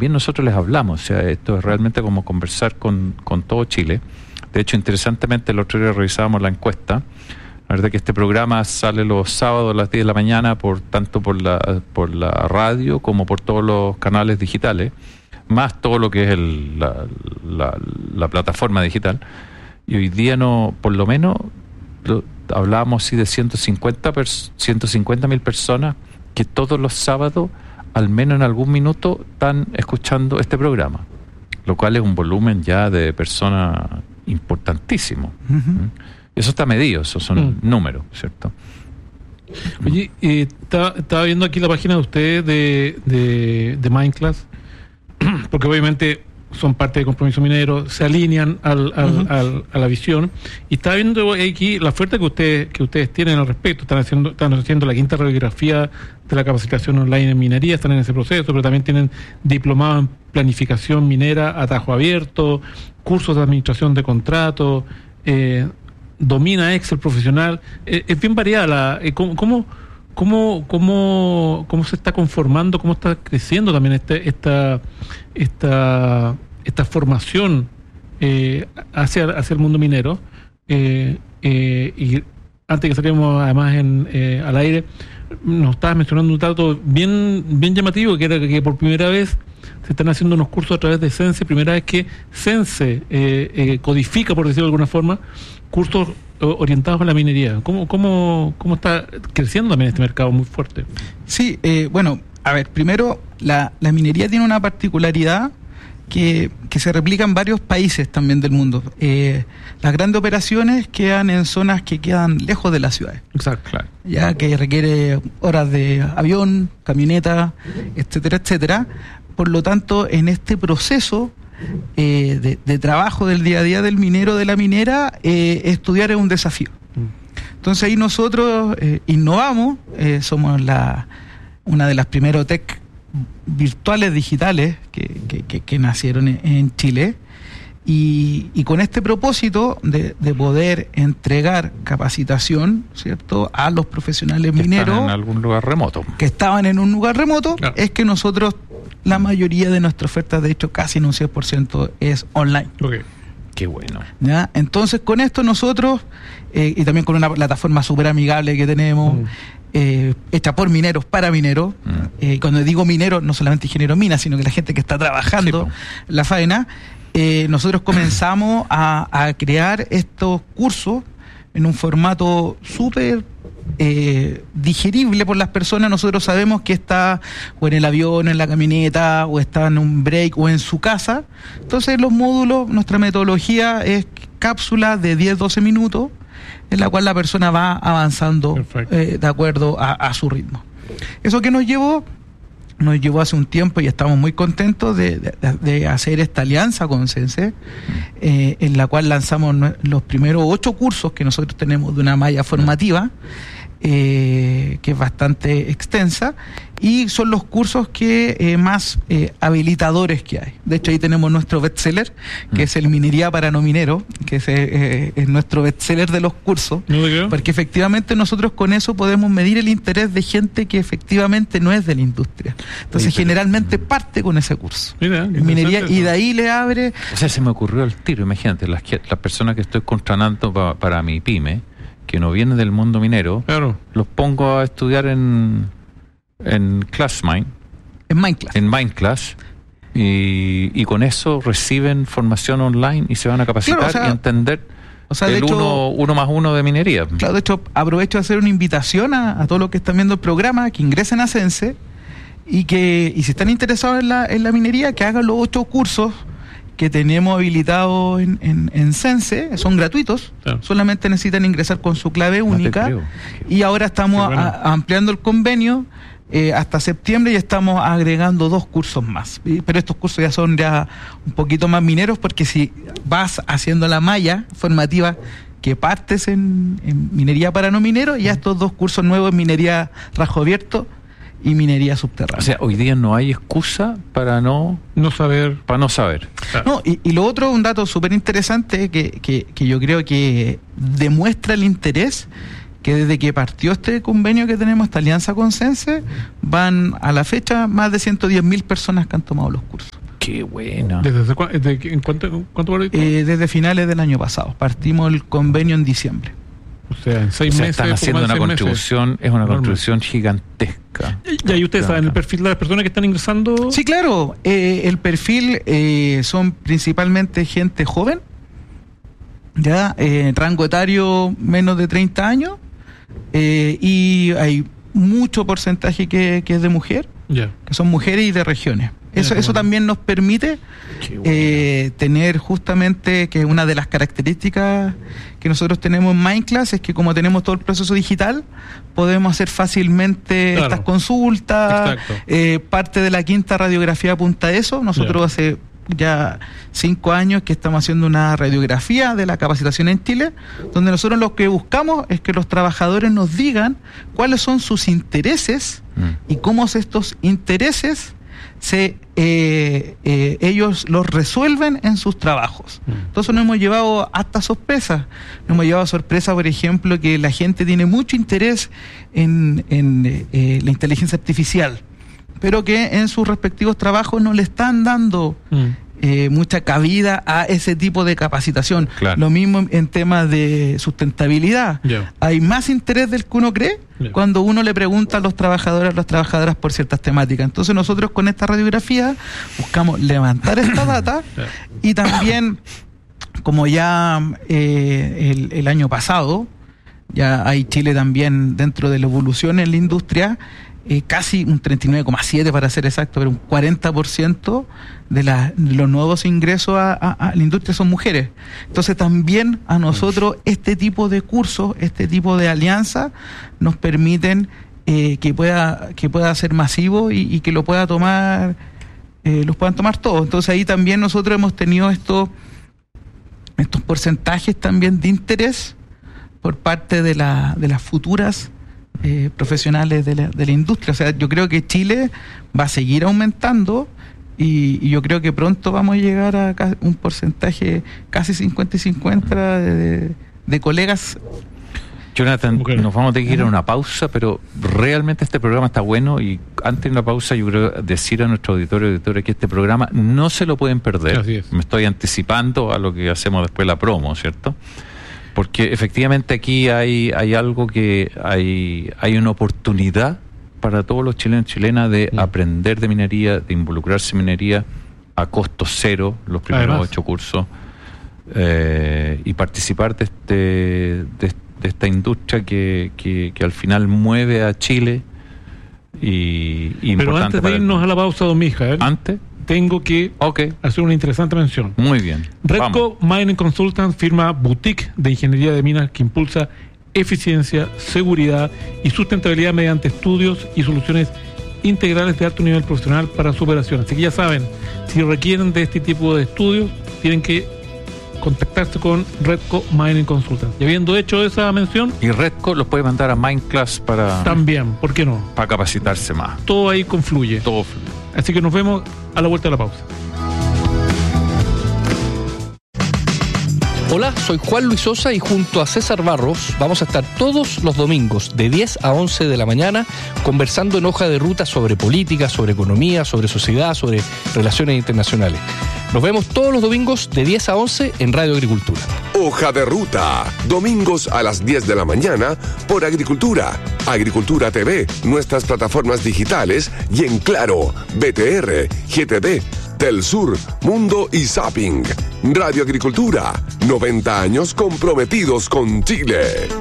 también nosotros les hablamos. O sea, esto es realmente como conversar con todo Chile. De hecho, interesantemente, el otro día revisábamos la encuesta. La verdad que este programa sale los sábados a las 10 de la mañana, tanto por la radio como por todos los canales digitales, más todo lo que es la plataforma digital. Y hoy día por lo menos hablábamos de 150.000 personas que todos los sábados, al menos en algún minuto, están escuchando este programa, lo cual es un volumen ya de personas importantísimo. Uh-huh. Eso está medido, esos son números, ¿cierto? Oye, estaba viendo aquí la página de ustedes de Mindclass, porque obviamente son parte de Compromiso Minero, se alinean a la visión, y estaba viendo aquí la oferta que ustedes tienen al respecto. Están haciendo la 5ª radiografía de la capacitación online en minería, están en ese proceso, pero también tienen diplomado en planificación minera a tajo abierto, cursos de administración de contratos, domina Excel profesional. Es bien variada ¿Cómo se está conformando, cómo está creciendo también esta formación hacia el mundo minero? Y antes que saliéramos además al aire, nos estabas mencionando un dato bien llamativo, que era que por primera vez se están haciendo unos cursos a través de Sense, primera vez que Sense codifica, por decirlo de alguna forma, cursos orientados a la minería. ¿Cómo está creciendo también este mercado muy fuerte? Sí, bueno, a ver, primero, la minería tiene una particularidad que se replica en varios países también del mundo. Las grandes operaciones quedan en zonas que quedan lejos de las ciudades. Exacto, claro. Ya que requiere horas de avión, camioneta, etcétera, etcétera. Por lo tanto, en este proceso de trabajo del día a día del minero, de la minera, estudiar es un desafío. Entonces ahí nosotros innovamos, somos una de las primeros tech virtuales digitales que nacieron en Chile, y con este propósito de poder entregar capacitación, ¿cierto?, a los profesionales mineros en algún lugar remoto, que estaban en un lugar remoto. Claro. Es que nosotros, la mayoría de nuestra oferta, de hecho casi en un 100%, es online. Okay. Qué bueno. ¿Ya? Entonces con esto nosotros, y también con una plataforma súper amigable que tenemos, hecha por mineros para mineros. Cuando digo mineros, no solamente ingeniero mina, sino que la gente que está trabajando la faena. Nosotros comenzamos a crear estos cursos en un formato súper digerible por las personas. Nosotros sabemos que está o en el avión, en la camioneta, o está en un break, o en su casa. Entonces los módulos, nuestra metodología es cápsulas de 10-12 minutos, en la cual la persona va avanzando de acuerdo a su ritmo. Eso que nos llevó hace un tiempo, y estamos muy contentos de hacer esta alianza con Sense, en la cual lanzamos los primeros 8 cursos que nosotros tenemos de una malla formativa, que es bastante extensa, y son los cursos que más habilitadores que hay. De hecho, ahí tenemos nuestro bestseller, que es el Minería para no mineros, que es nuestro bestseller de los cursos, porque efectivamente nosotros con eso podemos medir el interés de gente que efectivamente no es de la industria. Entonces, generalmente parte con ese curso. Mira, minería, y de ahí le abre... O sea, se me ocurrió al tiro, imagínate, las personas que estoy contratando para mi pyme, que no vienen del mundo minero, claro, los pongo a estudiar en ClassMind, en Mindclass, y con eso reciben formación online y se van a capacitar, claro, y entender el hecho, uno más uno de minería. Claro, de hecho, aprovecho de hacer una invitación a todos los que están viendo el programa, que ingresen a Sense, y si están interesados en la minería, que hagan los 8 cursos que tenemos habilitados en Sense. Son gratuitos, claro, solamente necesitan ingresar con su clave única, y ahora estamos ampliando el convenio hasta septiembre, y estamos agregando 2 cursos más, pero estos cursos ya son un poquito más mineros, porque si vas haciendo la malla formativa que partes en minería para no mineros, ya estos 2 cursos nuevos en minería rajo abierto y minería subterránea. O sea, hoy día no hay excusa para no saber. Claro. No, y lo otro, un dato súper interesante que yo creo que demuestra el interés, que desde que partió este convenio que tenemos, esta alianza con Sense, van a la fecha más de 110.000 personas que han tomado los cursos. Qué buena. ¿En cuánto por desde finales del año pasado. Partimos el convenio en diciembre. O sea, en 6 meses. Están haciendo una contribución, es una contribución gigantesca. Y ahí ustedes saben el perfil de las personas que están ingresando. Sí, claro. El perfil son principalmente gente joven, ya rango etario menos de 30 años, y hay mucho porcentaje que es de mujer, que son mujeres y de regiones. Eso también nos permite tener justamente que una de las características que nosotros tenemos en Mindclass es que como tenemos todo el proceso digital, podemos hacer fácilmente estas consultas. Parte de la quinta radiografía apunta a eso. Nosotros hace ya 5 años que estamos haciendo una radiografía de la capacitación en Chile, donde nosotros lo que buscamos es que los trabajadores nos digan cuáles son sus intereses y cómo estos intereses ellos los resuelven en sus trabajos. Entonces nos hemos llevado hasta sorpresas. Nos hemos llevado a sorpresa, por ejemplo, que la gente tiene mucho interés en la inteligencia artificial, pero que en sus respectivos trabajos no le están dando mucha cabida a ese tipo de capacitación. Lo mismo en temas de sustentabilidad. Hay más interés del que uno cree cuando uno le pregunta a los trabajadores, a las trabajadoras por ciertas temáticas. Entonces nosotros con esta radiografía buscamos levantar esta data y también, como ya el año pasado, ya hay Chile también dentro de la evolución en la industria, casi un 39,7 para ser exacto, pero un 40% de los nuevos ingresos a la industria son mujeres. Entonces también a nosotros este tipo de cursos, este tipo de alianzas nos permiten que pueda ser masivo y que lo pueda tomar, los puedan tomar todos. Entonces ahí también nosotros hemos tenido estos porcentajes también de interés por parte de las futuras profesionales de la industria. O sea, yo creo que Chile va a seguir aumentando y yo creo que pronto vamos a llegar a un porcentaje casi 50 y 50 de colegas. Jonathan, nos vamos a tener que ir a una pausa, pero realmente este programa está bueno y antes de una pausa yo creo decir a nuestro auditorio y auditores que este programa no se lo pueden perder. Así es. Me estoy anticipando a lo que hacemos después la promo, ¿cierto? Porque efectivamente aquí hay algo que hay una oportunidad para todos los chilenos y chilenas de aprender de minería, de involucrarse en minería a costo cero, los primeros 8 cursos, y participar de esta industria que al final mueve a Chile. Pero antes de irnos a la pausa, don Mijael, tengo que hacer una interesante mención. Muy bien. Redco Mining Consultants, firma boutique de ingeniería de minas que impulsa eficiencia, seguridad y sustentabilidad mediante estudios y soluciones integrales de alto nivel profesional para su operación. Así que ya saben, si requieren de este tipo de estudios, tienen que contactarse con Redco Mining Consultants. Y habiendo hecho esa mención... Y Redco los puede mandar a Mindclass para... También, ¿por qué no? Para capacitarse más. Todo ahí confluye. Todo fluye. Así que nos vemos a la vuelta de la pausa. Hola, soy Juan Luis Sosa y junto a César Barros vamos a estar todos los domingos de 10 a 11 de la mañana conversando en Hoja de Ruta sobre política, sobre economía, sobre sociedad, sobre relaciones internacionales. Nos vemos todos los domingos de 10 a 11 en Radio Agricultura. Hoja de Ruta, domingos a las 10 de la mañana por Agricultura, Agricultura TV, nuestras plataformas digitales y en Claro, BTR, GTD, Telsur, Mundo y Zapping. Radio Agricultura, 90 años comprometidos con Chile.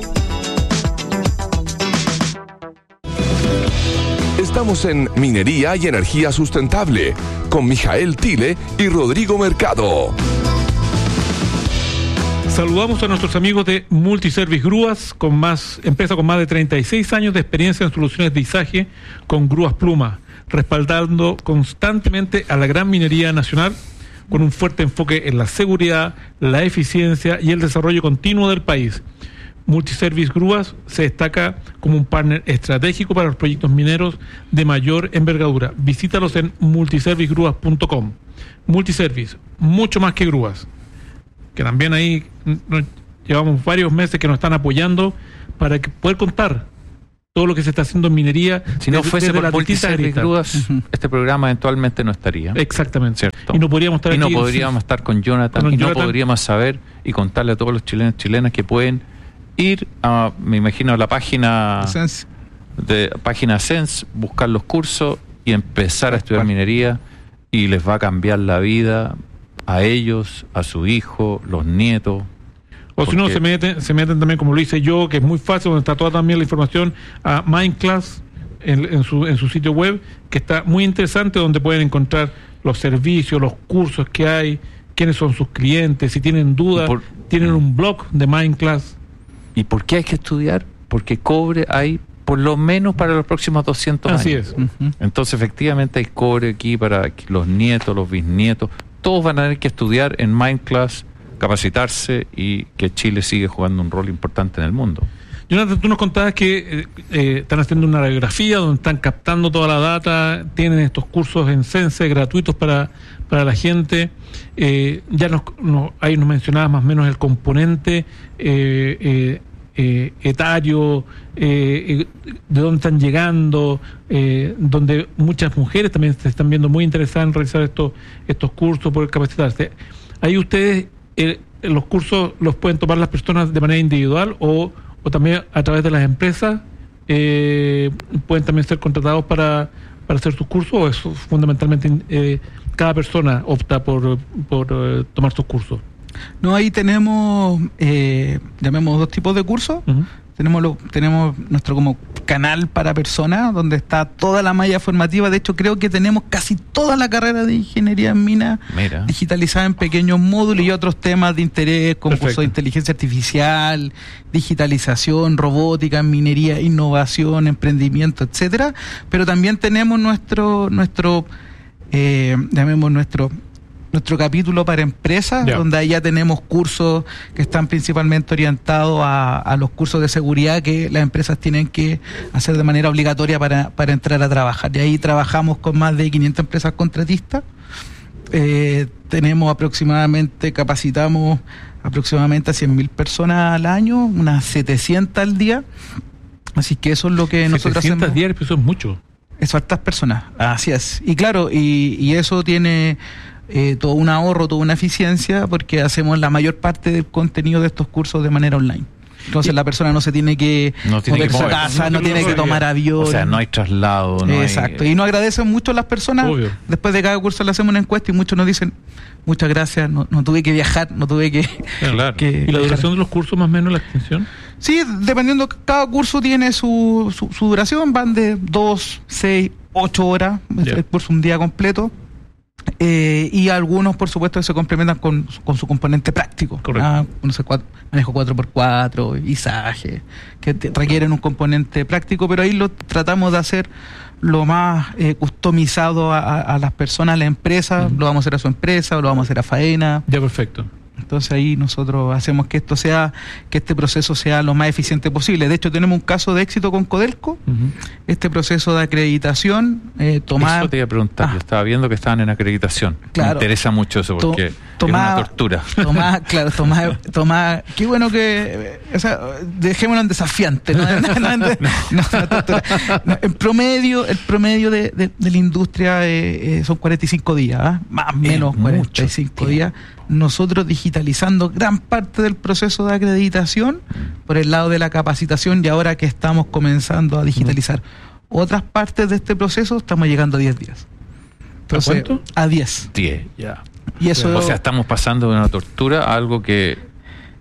Estamos en Minería y Energía Sustentable con Mijael Tile y Rodrigo Mercado. Saludamos a nuestros amigos de Multiservice Grúas, empresa con más de 36 años de experiencia en soluciones de izaje con grúas pluma, respaldando constantemente a la gran minería nacional con un fuerte enfoque en la seguridad, la eficiencia y el desarrollo continuo del país. Multiservice Grúas se destaca como un partner estratégico para los proyectos mineros de mayor envergadura. Visítalos en multiservicegrúas.com. Multiservice, mucho más que grúas. Que también ahí llevamos varios meses que nos están apoyando para poder contar todo lo que se está haciendo en minería. Si no fuese por Multiservice aristas. Grúas, este programa eventualmente no estaría. Exactamente. ¿Cierto? Y no podríamos estar Y no aquí podríamos estar con Jonathan, con y no Jonathan. podríamos saber y contarle a todos los chilenos y chilenas que pueden ir a, me imagino, a la página Sense, buscar los cursos y empezar a estudiar minería, y les va a cambiar la vida a ellos, a su hijo, los nietos. O si no, se meten también, como lo hice yo, que es muy fácil, donde está toda también la información, a Mindclass en su sitio web, que está muy interesante, donde pueden encontrar los servicios, los cursos que hay, quiénes son sus clientes, si tienen dudas, tienen un blog de Mindclass. ¿Y por qué hay que estudiar? Porque cobre hay por lo menos para los próximos 200 años. Así es. Entonces, efectivamente, hay cobre aquí para que los nietos, los bisnietos, todos van a tener que estudiar en Mindclass, capacitarse, y que Chile sigue jugando un rol importante en el mundo. Jonathan, tú nos contabas que están haciendo una radiografía donde están captando toda la data, tienen estos cursos en Sense gratuitos para la gente. Ya ahí nos mencionabas más o menos el componente etario, de dónde están llegando, donde muchas mujeres también se están viendo muy interesadas en realizar estos cursos, poder capacitarse. Ahí ustedes, los cursos los pueden tomar las personas de manera individual o también a través de las empresas, pueden también ser contratados para hacer sus cursos, o eso fundamentalmente cada persona opta por tomar sus cursos. No, ahí tenemos, llamemos dos tipos de cursos. Uh-huh. Tenemos nuestro como canal para personas, donde está toda la malla formativa. De hecho, creo que tenemos casi toda la carrera de ingeniería en mina digitalizada en pequeños módulos y otros temas de interés, como cursos de inteligencia artificial, digitalización, robótica en minería, innovación, emprendimiento, etcétera. Pero también tenemos nuestro capítulo para empresas, donde ahí ya tenemos cursos que están principalmente orientados a los cursos de seguridad que las empresas tienen que hacer de manera obligatoria para entrar a trabajar. Y ahí trabajamos con más de 500 empresas contratistas. Capacitamos aproximadamente a 100.000 personas al año, unas 700 al día. Así que eso es lo que nosotros hacemos. 700 diarios, eso es mucho. Es hartas personas, así es. Y claro, y eso tiene todo un ahorro, toda una eficiencia, porque hacemos la mayor parte del contenido de estos cursos de manera online. Entonces la persona no se tiene que mover a su casa, no tiene que tomar avión. O sea, no hay traslado. Exacto. Y nos agradecen mucho las personas. Obvio. Después de cada curso le hacemos una encuesta y muchos nos dicen: muchas gracias, no tuve que viajar, no tuve que... Claro. ¿Y la duración de los cursos más o menos, la extensión? Sí, dependiendo, cada curso tiene su duración, van de 2, 6, 8 horas, el curso un día completo. Y algunos, por supuesto, que se complementan con su componente práctico. Correcto. Manejo 4x4, izaje, que requieren un componente práctico, pero ahí lo tratamos de hacer lo más customizado a las personas, a las empresas. Lo vamos a hacer a su empresa, o lo vamos a hacer a faena. Ya, perfecto. Entonces ahí nosotros hacemos que este proceso sea lo más eficiente posible. De hecho, tenemos un caso de éxito con Codelco. Este proceso de acreditación, Eso te iba a preguntar, yo estaba viendo que estaban en acreditación. Claro. Me interesa mucho eso, porque es una tortura. Tomás, qué bueno que, dejémoslo en desafiante, ¿no? No, tortura. No, el promedio de la industria son 45 días, más o menos 45 días. Nosotros digitalizando gran parte del proceso de acreditación por el lado de la capacitación, y ahora que estamos comenzando a digitalizar otras partes de este proceso, estamos llegando a 10 días. Entonces, ¿a cuánto? A 10. 10, ya. Y eso, o sea, estamos pasando de una tortura a algo que...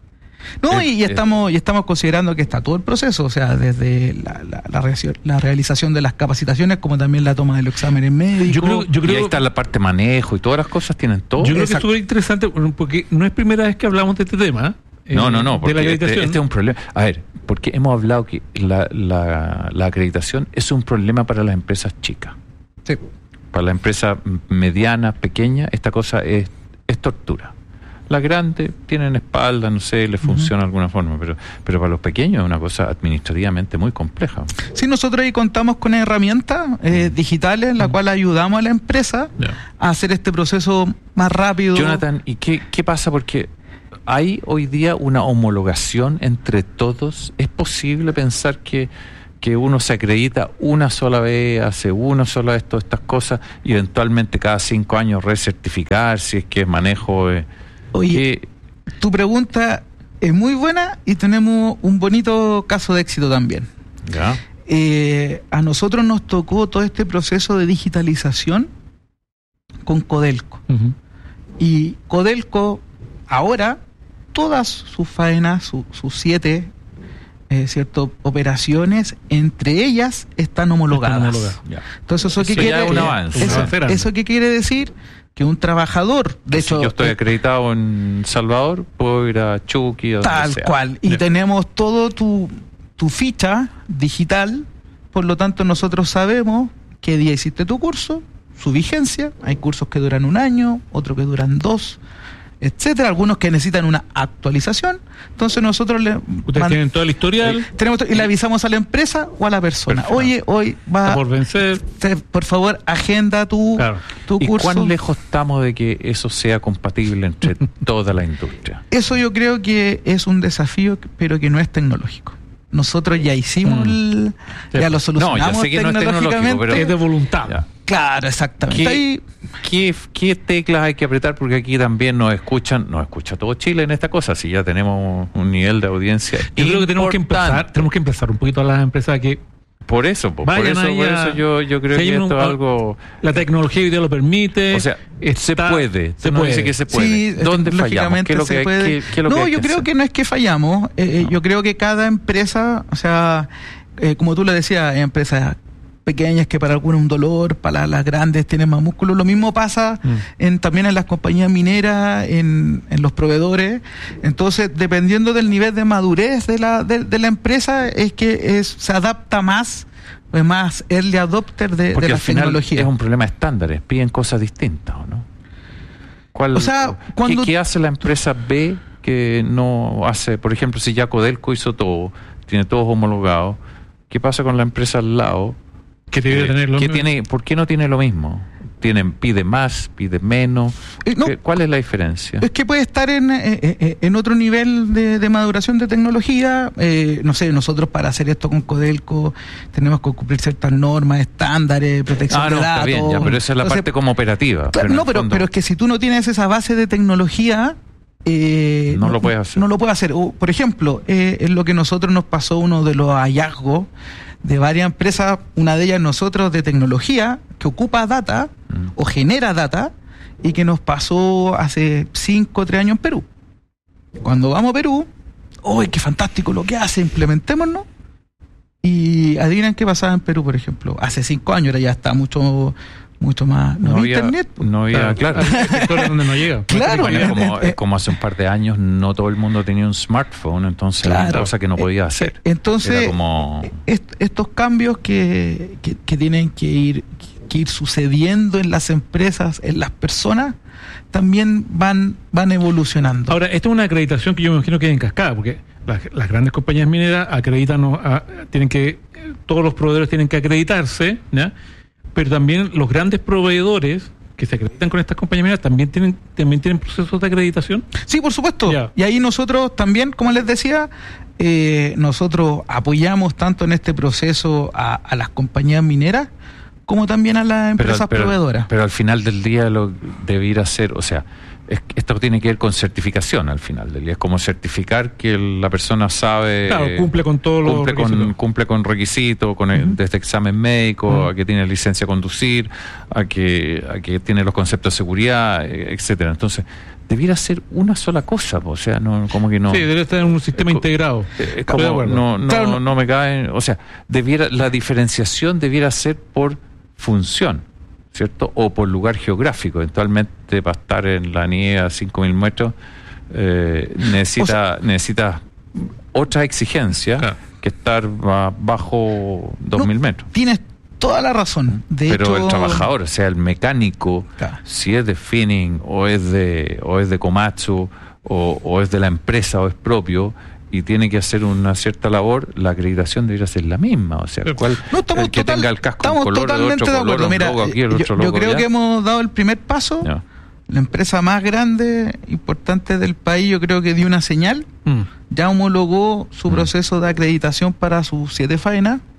estamos considerando que está todo el proceso, o sea, desde la realización de las capacitaciones, como también la toma de los exámenes médicos. Yo creo y ahí está la parte de manejo y todas las cosas tienen todo. Yo creo que es súper interesante, porque no es primera vez que hablamos de este tema. No, porque este es un problema. A ver, porque hemos hablado que la acreditación es un problema para las empresas chicas. Sí. Para la empresa mediana, pequeña, esta cosa es tortura. Las grandes tienen espalda, no sé, les funciona de alguna forma, pero para los pequeños es una cosa administrativamente muy compleja. Sí, nosotros ahí contamos con herramientas digitales en la cual ayudamos a la empresa a hacer este proceso más rápido. Jonathan, ¿y qué pasa? Porque hay hoy día una homologación entre todos. ¿Es posible pensar que que uno se acredita una sola vez, hace una sola vez todas estas cosas y eventualmente cada 5 años recertificar si es que es manejo? Oye, tu pregunta es muy buena y tenemos un bonito caso de éxito también. ¿Ya? A nosotros nos tocó todo este proceso de digitalización con Codelco. Ujú. Y Codelco ahora, todas sus faenas, sus 7 operaciones, entre ellas están homologadas. Ya. Entonces, ¿eso qué Eso ya quiere es un avance. eso qué quiere decir? Que un trabajador, de hecho, si yo estoy acreditado en Salvador, puedo ir a Chucky o tal donde sea. cual, y tenemos todo tu ficha digital, por lo tanto nosotros sabemos qué día hiciste tu curso, su vigencia. Hay cursos que duran 1 año, otros que duran 2, etcétera, algunos que necesitan una actualización. Entonces nosotros Ustedes tienen todo el historial. tenemos y le avisamos a la empresa o a la persona. Perfecto. Oye, hoy va Está por vencer. por favor, agenda tu ¿Y curso. cuán lejos estamos de que eso sea compatible entre toda la industria? Eso yo creo que es un desafío, pero que no es tecnológico. Nosotros ya hicimos ya lo solucionamos No, ya sé que no es tecnológico, tecnológicamente. pero- Es de voluntad. Ya. Claro, exactamente. Ahí, ¿Qué teclas hay que apretar? Porque aquí también nos escucha todo Chile en esta cosa, si ya tenemos un nivel de audiencia. Yo creo que tenemos que importante. empezar un poquito a las empresas que Por eso vayan ahí por a- eso yo creo si hay que esto es algo. la tecnología hoy día lo permite. O sea, se está- puede. se Tú nos puede. dices que se puede. sí, ¿Dónde fallamos? tecnológicamente ¿Qué es lo se que, puede. qué es lo que No, hay yo que creo hacer? que no es que fallamos. Yo creo que cada empresa, o sea, como tú le decías, hay empresas pequeñas que para algunas un dolor, para las grandes tienen más músculo. Lo mismo pasa también en las compañías mineras, en los proveedores. Entonces, dependiendo del nivel de madurez de la empresa, es que se adapta más, pues más early adopter de Porque la al final tecnología. es un problema de estándares, piden cosas distintas, ¿o no? O sea, cuando- ¿Qué hace la empresa B que no hace? Por ejemplo, si ya Codelco hizo todo, tiene todos homologados, ¿qué pasa con la empresa al lado? que debe tener lo mismo. ¿Por qué no tiene lo mismo? Pide más, pide menos. No. ¿Cuál es la diferencia? Es que puede estar en otro nivel de maduración de tecnología. No sé, nosotros para hacer esto con Codelco tenemos que cumplir ciertas normas, estándares, protección de No, datos. está bien, ya, pero esa es la Entonces, parte como operativa. claro, en no, el pero, fondo- pero es que si tú no tienes esa base de tecnología, No lo puedes hacer. No lo puedes hacer. Por ejemplo, es lo que nosotros nos pasó, uno de los hallazgos de varias empresas, una de ellas nosotros de tecnología, que ocupa data o genera data, y que nos pasó hace 5 o 3 años en Perú. Cuando vamos a Perú, ¡oh, qué fantástico lo que hace! Implementémonos. Y adivinen qué pasaba en Perú, por ejemplo. Hace 5 años, ahora ya está mucho más. No, había internet. No había, claro. Hay sectores donde no llega. Claro. Bueno, es como hace un par de años no todo el mundo tenía un smartphone, entonces era una cosa que no podía hacer. Entonces, Era como... estos cambios que tienen que ir sucediendo en las empresas, en las personas, también van evolucionando. Ahora, esta es una acreditación que yo me imagino que es en cascada, porque las grandes compañías mineras acreditan, todos los proveedores tienen que acreditarse, ¿ya? Pero también los grandes proveedores que se acreditan con estas compañías mineras también tienen procesos de acreditación. Sí, por supuesto. Ya. Y ahí nosotros también, como les decía, nosotros apoyamos tanto en este proceso a las compañías mineras como también a las empresas proveedoras. Pero al final del día lo debiera ser, o sea, esto tiene que ver con certificación al final del día. Es como certificar que la persona sabe... Claro, cumple con todos los requisitos. Cumple con requisitos, desde examen médico, a que tiene licencia a conducir, a que tiene los conceptos de seguridad, etcétera. Entonces, debiera ser una sola cosa, o sea, no, como que no... Sí, debe estar en un sistema integrado. Es Estoy de como, acuerdo. no me cae, o sea, la diferenciación debiera ser por función, ¿cierto? O por lugar geográfico. Eventualmente, para estar en la nieve a 5.000 metros, necesita otra exigencia, Claro, que estar bajo 2.000 metros. Tienes toda la razón. Pero el trabajador, o sea, el mecánico, Claro. si es de Finning o es de Komatsu o es de la empresa o es propio y tiene que hacer una cierta labor, la acreditación debería ser la misma. O sea, el que tenga el casco en color, el otro color, un logo aquí, el otro yo logo creo allá. que hemos dado el primer paso. Ya. La empresa más grande, importante del país, yo creo que dio una señal. Ya homologó su proceso de acreditación para sus 7 faenas.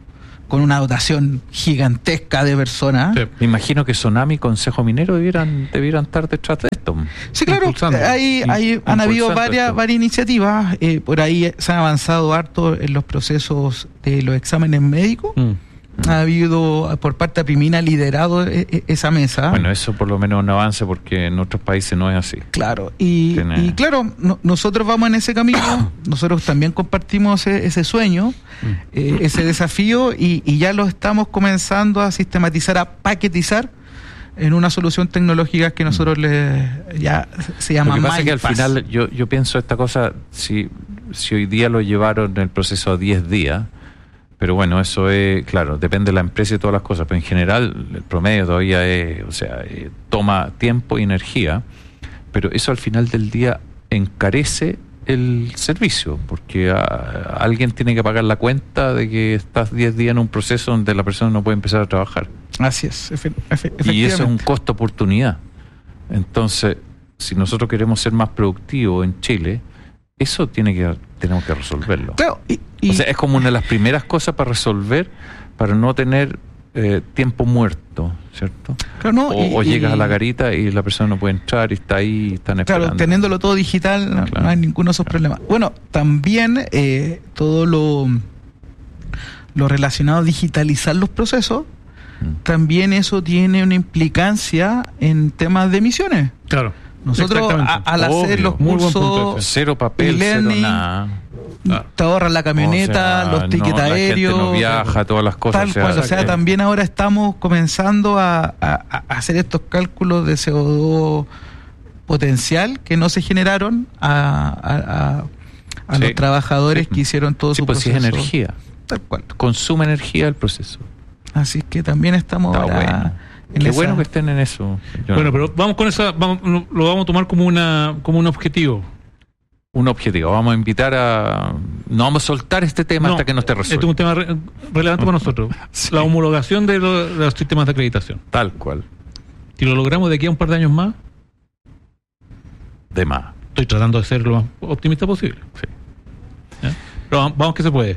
con una dotación gigantesca de personas. Sí. Me imagino que Sonami y Consejo Minero debieran estar detrás de esto. Sí, claro, Impulsando. han habido Impulsando varias iniciativas. Por ahí se han avanzado harto en los procesos de los exámenes médicos. Ha habido, por parte de Primina, liderado esa mesa. Bueno, eso por lo menos es un avance, porque en otros países no es así. Claro, y claro, nosotros vamos en ese camino. Nosotros también compartimos ese sueño, ese desafío, y ya lo estamos comenzando a sistematizar, a paquetizar en una solución tecnológica que nosotros ya se llama Lo que pasa es que al MindPass. final yo pienso esta cosa, si hoy día lo llevaron en el proceso a 10 días, pero bueno, eso es, claro, depende de la empresa y todas las cosas, pero en general el promedio todavía es, toma tiempo y energía, pero eso al final del día encarece el servicio, porque alguien tiene que pagar la cuenta de que estás 10 días en un proceso donde la persona no puede empezar a trabajar. Así es, efectivamente. Y eso es un costo oportunidad. Entonces, si nosotros queremos ser más productivos en Chile, eso tenemos que resolverlo. Claro, O sea, es como una de las primeras cosas para resolver, para no tener tiempo muerto, ¿cierto? claro, no, O llegas a la garita y la persona no puede entrar y está ahí, están esperando. Claro, teniéndolo todo digital, no hay ninguno de esos problemas. Bueno, también todo lo relacionado a digitalizar los procesos, también eso tiene una implicancia en temas de emisiones. Claro. Nosotros, al hacer los Muy buen punto cursos, Cero papel, cero e-learning, nada. te ahorras la camioneta, los tickets aéreos. La gente no viaja, todas las cosas. Tal cual, o sea, también ahora estamos comenzando a hacer estos cálculos de CO2 potencial que no se generaron a los trabajadores que hicieron todo su proceso. Sí, pues sí es energía. Tal cual. Consume energía el proceso. Así que también estamos Está ahora bueno. en Qué esa... bueno que estén en eso. Bueno, pero vamos con esa, lo vamos a tomar como un objetivo. Un objetivo. Vamos a invitar a... No vamos a soltar este tema hasta que no esté resuelto. Este es un tema relevante para nosotros. Sí. La homologación de los sistemas de acreditación. Tal cual. Si lo logramos de aquí a un par de años más, De más. estoy tratando de ser lo más optimista posible. Sí. ¿Ya? Pero vamos que se puede.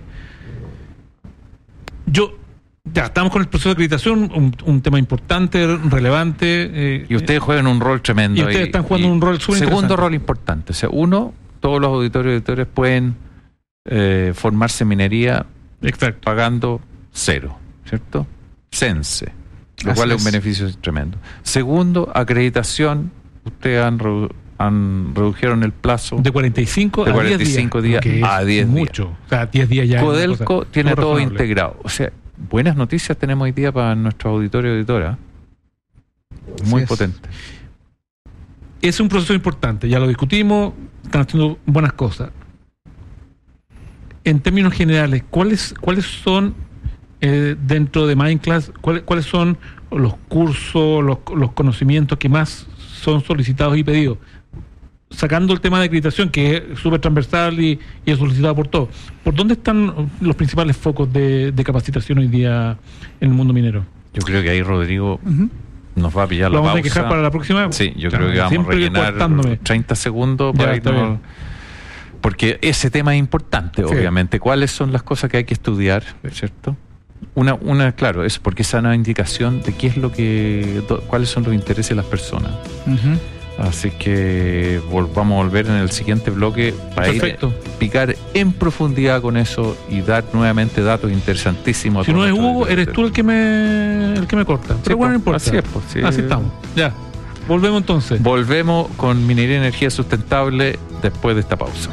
Ya estamos con el proceso de acreditación, un tema importante, relevante. Y ustedes juegan un rol tremendo. Y ustedes están jugando un rol súper Segundo interesante. rol importante. O sea, uno, todos los auditores y auditores pueden formarse en minería Exacto. pagando 0, ¿cierto? Sense, lo Así cual es un es. beneficio tremendo. Segundo, acreditación. Ustedes redujeron el plazo De 45 de a 45 10 días. días que a es 10 días. mucho. O sea, 10 días ya. es una Codelco cosa tiene muy todo razonable. integrado. O sea, buenas noticias tenemos hoy día para nuestros auditores y auditoras. Muy Así es. potente. Es un proceso importante, ya lo discutimos, están haciendo buenas cosas. En términos generales, ¿cuáles son dentro de Mindclass, cuáles son los cursos, los conocimientos que más son solicitados y pedidos? Sacando el tema de acreditación, que es súper transversal y es solicitado por todos. ¿Por dónde están los principales focos de capacitación hoy día en el mundo minero? Yo creo que ahí Rodrigo Ujú. nos va a pillar ¿Lo la vamos a pausa. quejar para la próxima? Sí, yo Ya, creo que vamos a siempre rellenar cortándome. 30 segundos Ya, para está irnos. bien. Porque ese tema es importante, Sí. obviamente. ¿Cuáles son las cosas que hay que estudiar, ¿cierto? Claro, es porque esa es una indicación de qué es cuáles son los intereses de las personas. Ujú. Así que vamos a volver en el siguiente bloque para Perfecto. picar en profundidad con eso y dar nuevamente datos interesantísimos. a Si no todos es nuestros Hugo, eres tú el que me corta. Pero bueno, no importa. Así es, pues, sí. Así estamos. Ya. Volvemos entonces. Volvemos con minería y energía sustentable después de esta pausa.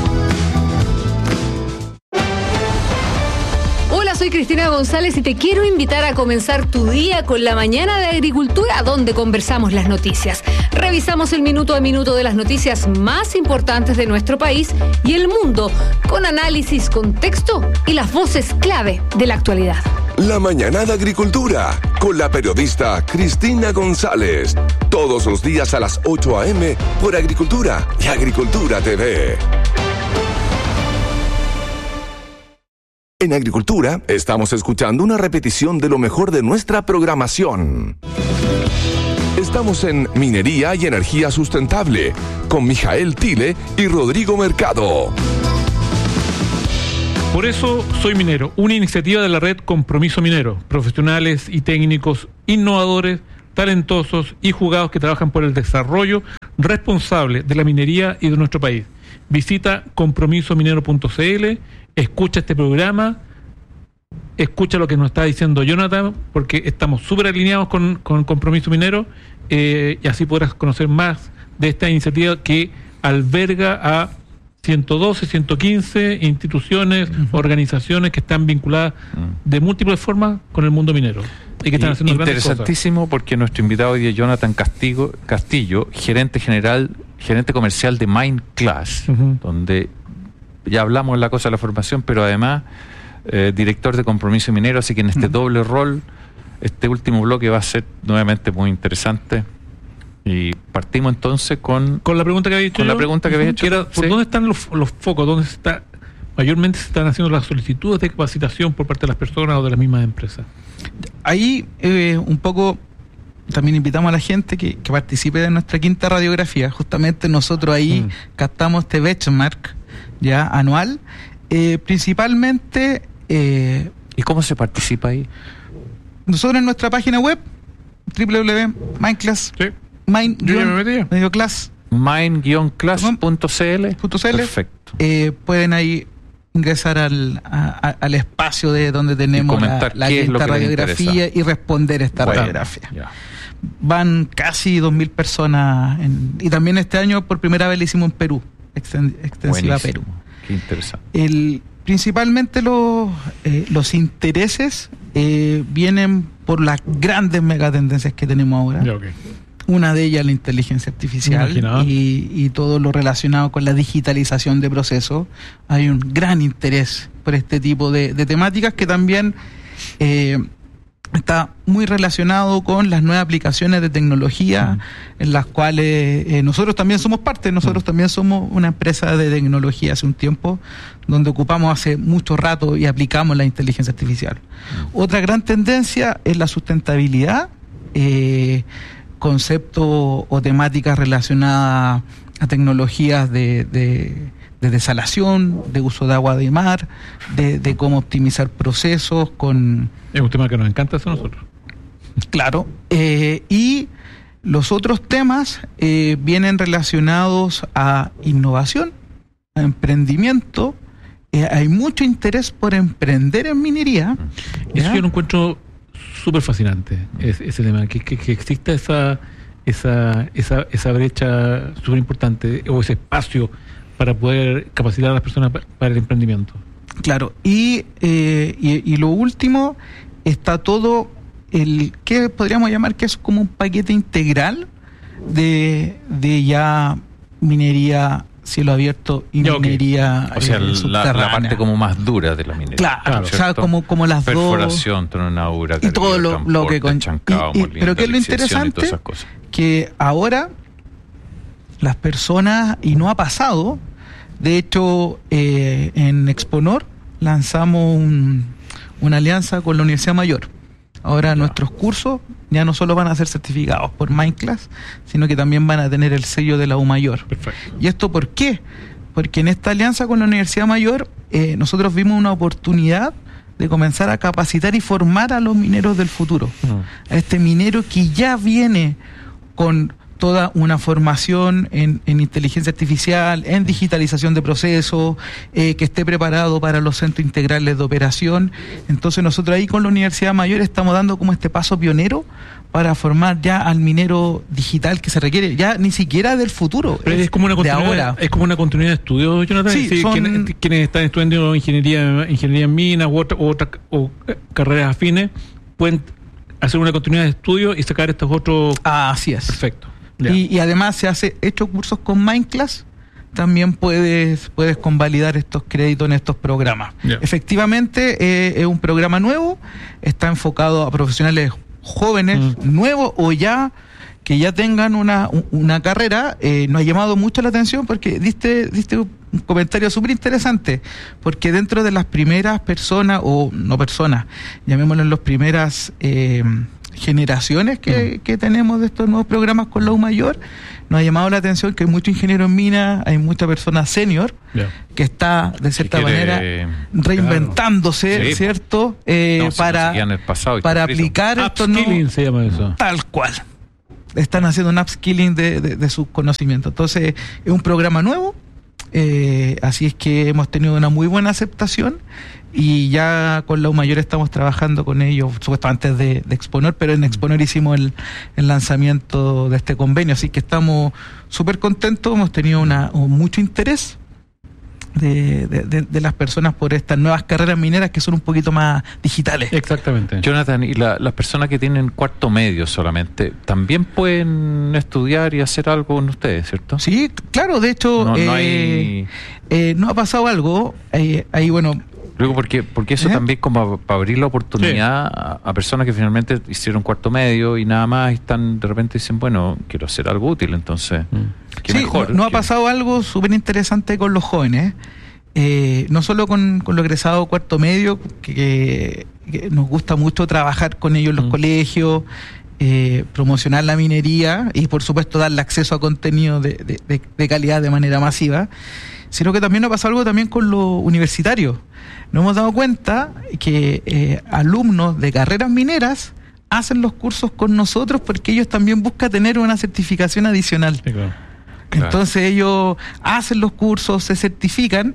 Hola, soy Cristina González y te quiero invitar a comenzar tu día con la mañana de agricultura, donde conversamos las noticias. Revisamos el minuto a minuto de las noticias más importantes de nuestro país y el mundo, con análisis, contexto y las voces clave de la actualidad. La mañana de agricultura con la periodista Cristina González. Todos los días a las 8 a.m. por Agricultura y Agricultura TV. En Agricultura estamos escuchando una repetición de lo mejor de nuestra programación. Estamos en Minería y Energía Sustentable con Mijael Tile y Rodrigo Mercado. Por eso soy minero, una iniciativa de la red Compromiso Minero, profesionales y técnicos innovadores, talentosos y jugados que trabajan por el desarrollo responsable de la minería y de nuestro país. Visita compromisominero.cl, escucha este programa, escucha lo que nos está diciendo Jonathan, porque estamos súper alineados con Compromiso Minero, y así podrás conocer más de esta iniciativa que alberga a 112, 115 instituciones, organizaciones que están vinculadas de múltiples formas con el mundo minero y que están haciendo grandes cosas. Interesantísimo, porque nuestro invitado hoy es Jonathan Castillo, gerente comercial de Mindclass, donde ya hablamos de la cosa de la formación, pero además director de Compromiso Minero, así que en este doble rol, este último bloque va a ser nuevamente muy interesante. Y partimos entonces con la pregunta que había hecho. Con la pregunta que había hecho. ¿Por dónde están los focos? ¿Dónde mayormente se están haciendo las solicitudes de capacitación por parte de las personas o de las mismas empresas? Ahí un poco también invitamos a la gente que participe de nuestra quinta radiografía. Justamente nosotros ahí captamos este benchmark ya anual. Principalmente... ¿Y cómo se participa ahí? Nosotros en nuestra página web, www.mindclass. Sí. Mind-class.cl. Perfecto. Pueden ahí ingresar al espacio de donde tenemos la quinta radiografía y responder esta radiografía. Ya. Van casi 2.000 personas y también este año por primera vez lo hicimos en Perú, extensiva a Perú. Qué interesante. Principalmente los intereses vienen por las grandes megatendencias que tenemos ahora. Ya, okay. Una de ellas la inteligencia artificial y todo lo relacionado con la digitalización de procesos. Hay un gran interés por este tipo de temáticas que también está muy relacionado con las nuevas aplicaciones de tecnología en las cuales nosotros también somos parte. Nosotros también somos una empresa de tecnología hace un tiempo donde ocupamos hace mucho rato y aplicamos la inteligencia artificial. Otra gran tendencia es la sustentabilidad, conceptos o temáticas relacionadas a tecnologías de desalación, de uso de agua de mar, de cómo optimizar procesos con... Es un tema que nos encanta a nosotros. Claro. Y los otros temas vienen relacionados a innovación, a emprendimiento. Hay mucho interés por emprender en minería. Eso yo lo encuentro súper fascinante, ese tema, que exista esa brecha súper importante o ese espacio para poder capacitar a las personas para el emprendimiento. Claro, y lo último, está todo que podríamos llamar que es como un paquete integral de ya minería cielo abierto y minería subterránea. La parte como más dura de la minería. Claro, o sea, como las perforación, tronadura, y todo lo que con chancado, pero que es lo interesante, que ahora las personas, y no ha pasado, de hecho en Exponor lanzamos una alianza con la Universidad Mayor. Ahora nuestros cursos ya no solo van a ser certificados por Mindclass, sino que también van a tener el sello de la U Mayor. Perfecto. ¿Y esto por qué? Porque en esta alianza con la Universidad Mayor nosotros vimos una oportunidad de comenzar a capacitar y formar a los mineros del futuro. A este minero que ya viene con toda una formación en inteligencia artificial, en digitalización de procesos, que esté preparado para los centros integrales de operación. Entonces nosotros ahí con la Universidad Mayor estamos dando como este paso pionero para formar ya al minero digital que se requiere, ya ni siquiera del futuro, es como una continuidad, de ahora. Es como una continuidad de estudios, Jonathan. Sí, quienes están estudiando ingeniería en minas o carreras afines pueden hacer una continuidad de estudios y sacar estos otros... Así es. Perfecto. Y además se hace hecho cursos con Mindclass, también puedes convalidar estos créditos en estos programas. Efectivamente, es un programa nuevo, está enfocado a profesionales jóvenes, nuevos o ya que ya tengan una carrera. Nos ha llamado mucho la atención porque diste un comentario súper interesante, porque dentro de las primeras personas, o no personas, llamémoslo los primeras generaciones que tenemos de estos nuevos programas con la U Mayor, nos ha llamado la atención que hay muchos ingenieros en minas, hay mucha persona senior que está de cierta manera reinventándose, ¿cierto? Para aplicar estos upskilling se llama eso. Tal cual. Están haciendo un upskilling de sus conocimientos. Entonces, es un programa nuevo, así es que hemos tenido una muy buena aceptación y ya con la U Mayor estamos trabajando con ellos, supuestamente antes de Exponor, pero en Exponor hicimos el lanzamiento de este convenio, así que estamos súper contentos, hemos tenido mucho interés de las personas por estas nuevas carreras mineras que son un poquito más digitales. Exactamente. Jonathan, y las personas que tienen cuarto medio solamente, ¿también pueden estudiar y hacer algo con ustedes, cierto? Sí, claro, de hecho no ha pasado algo, ahí bueno... Luego, porque eso también como para abrir la oportunidad a personas que finalmente hicieron cuarto medio y nada más, y están de repente dicen, bueno, quiero hacer algo útil, entonces, ¿qué mejor? No ha pasado algo súper interesante con los jóvenes, no solo con los egresados cuarto medio, que nos gusta mucho trabajar con ellos en los colegios, promocionar la minería y por supuesto darle acceso a contenido de calidad de manera masiva, sino que también nos ha pasado algo también con los universitarios. Nos hemos dado cuenta que alumnos de carreras mineras hacen los cursos con nosotros porque ellos también buscan tener una certificación adicional. Sí, claro. Entonces ellos hacen los cursos, se certifican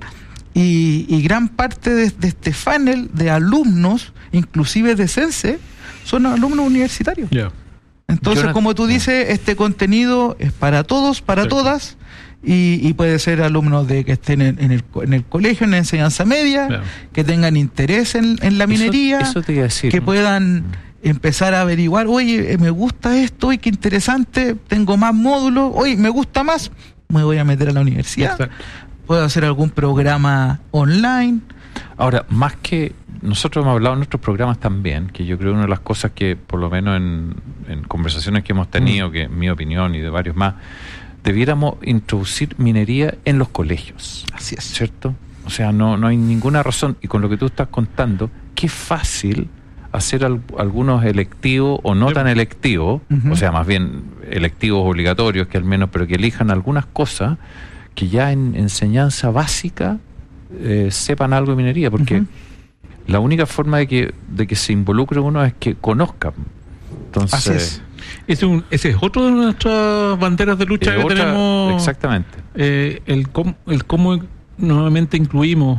y gran parte de este funnel de alumnos, inclusive de CENSE, son alumnos universitarios. Entonces, como tú dices, este contenido es para todos, para todas. Y puede ser alumnos que estén en el colegio, en la enseñanza media, que tengan interés en la minería, eso te iba a decir, que puedan empezar a averiguar, oye, me gusta esto, oye, qué interesante, tengo más módulos, oye, me gusta más, me voy a meter a la universidad, puedo hacer algún programa online. Ahora, más que nosotros hemos hablado en nuestros programas también, que yo creo que una de las cosas que, por lo menos en conversaciones que hemos tenido, que en mi opinión y de varios más, debiéramos introducir minería en los colegios. Así es. ¿Cierto? O sea, no hay ninguna razón. Y con lo que tú estás contando, qué fácil hacer algunos electivos o no tan electivos, o sea, más bien electivos obligatorios, que al menos, pero que elijan algunas cosas que ya en enseñanza básica sepan algo de minería, porque la única forma de que se involucre uno es que conozcan. Entonces, así es. Ese es otro de nuestras banderas de lucha que tenemos. Exactamente. El cómo nuevamente incluimos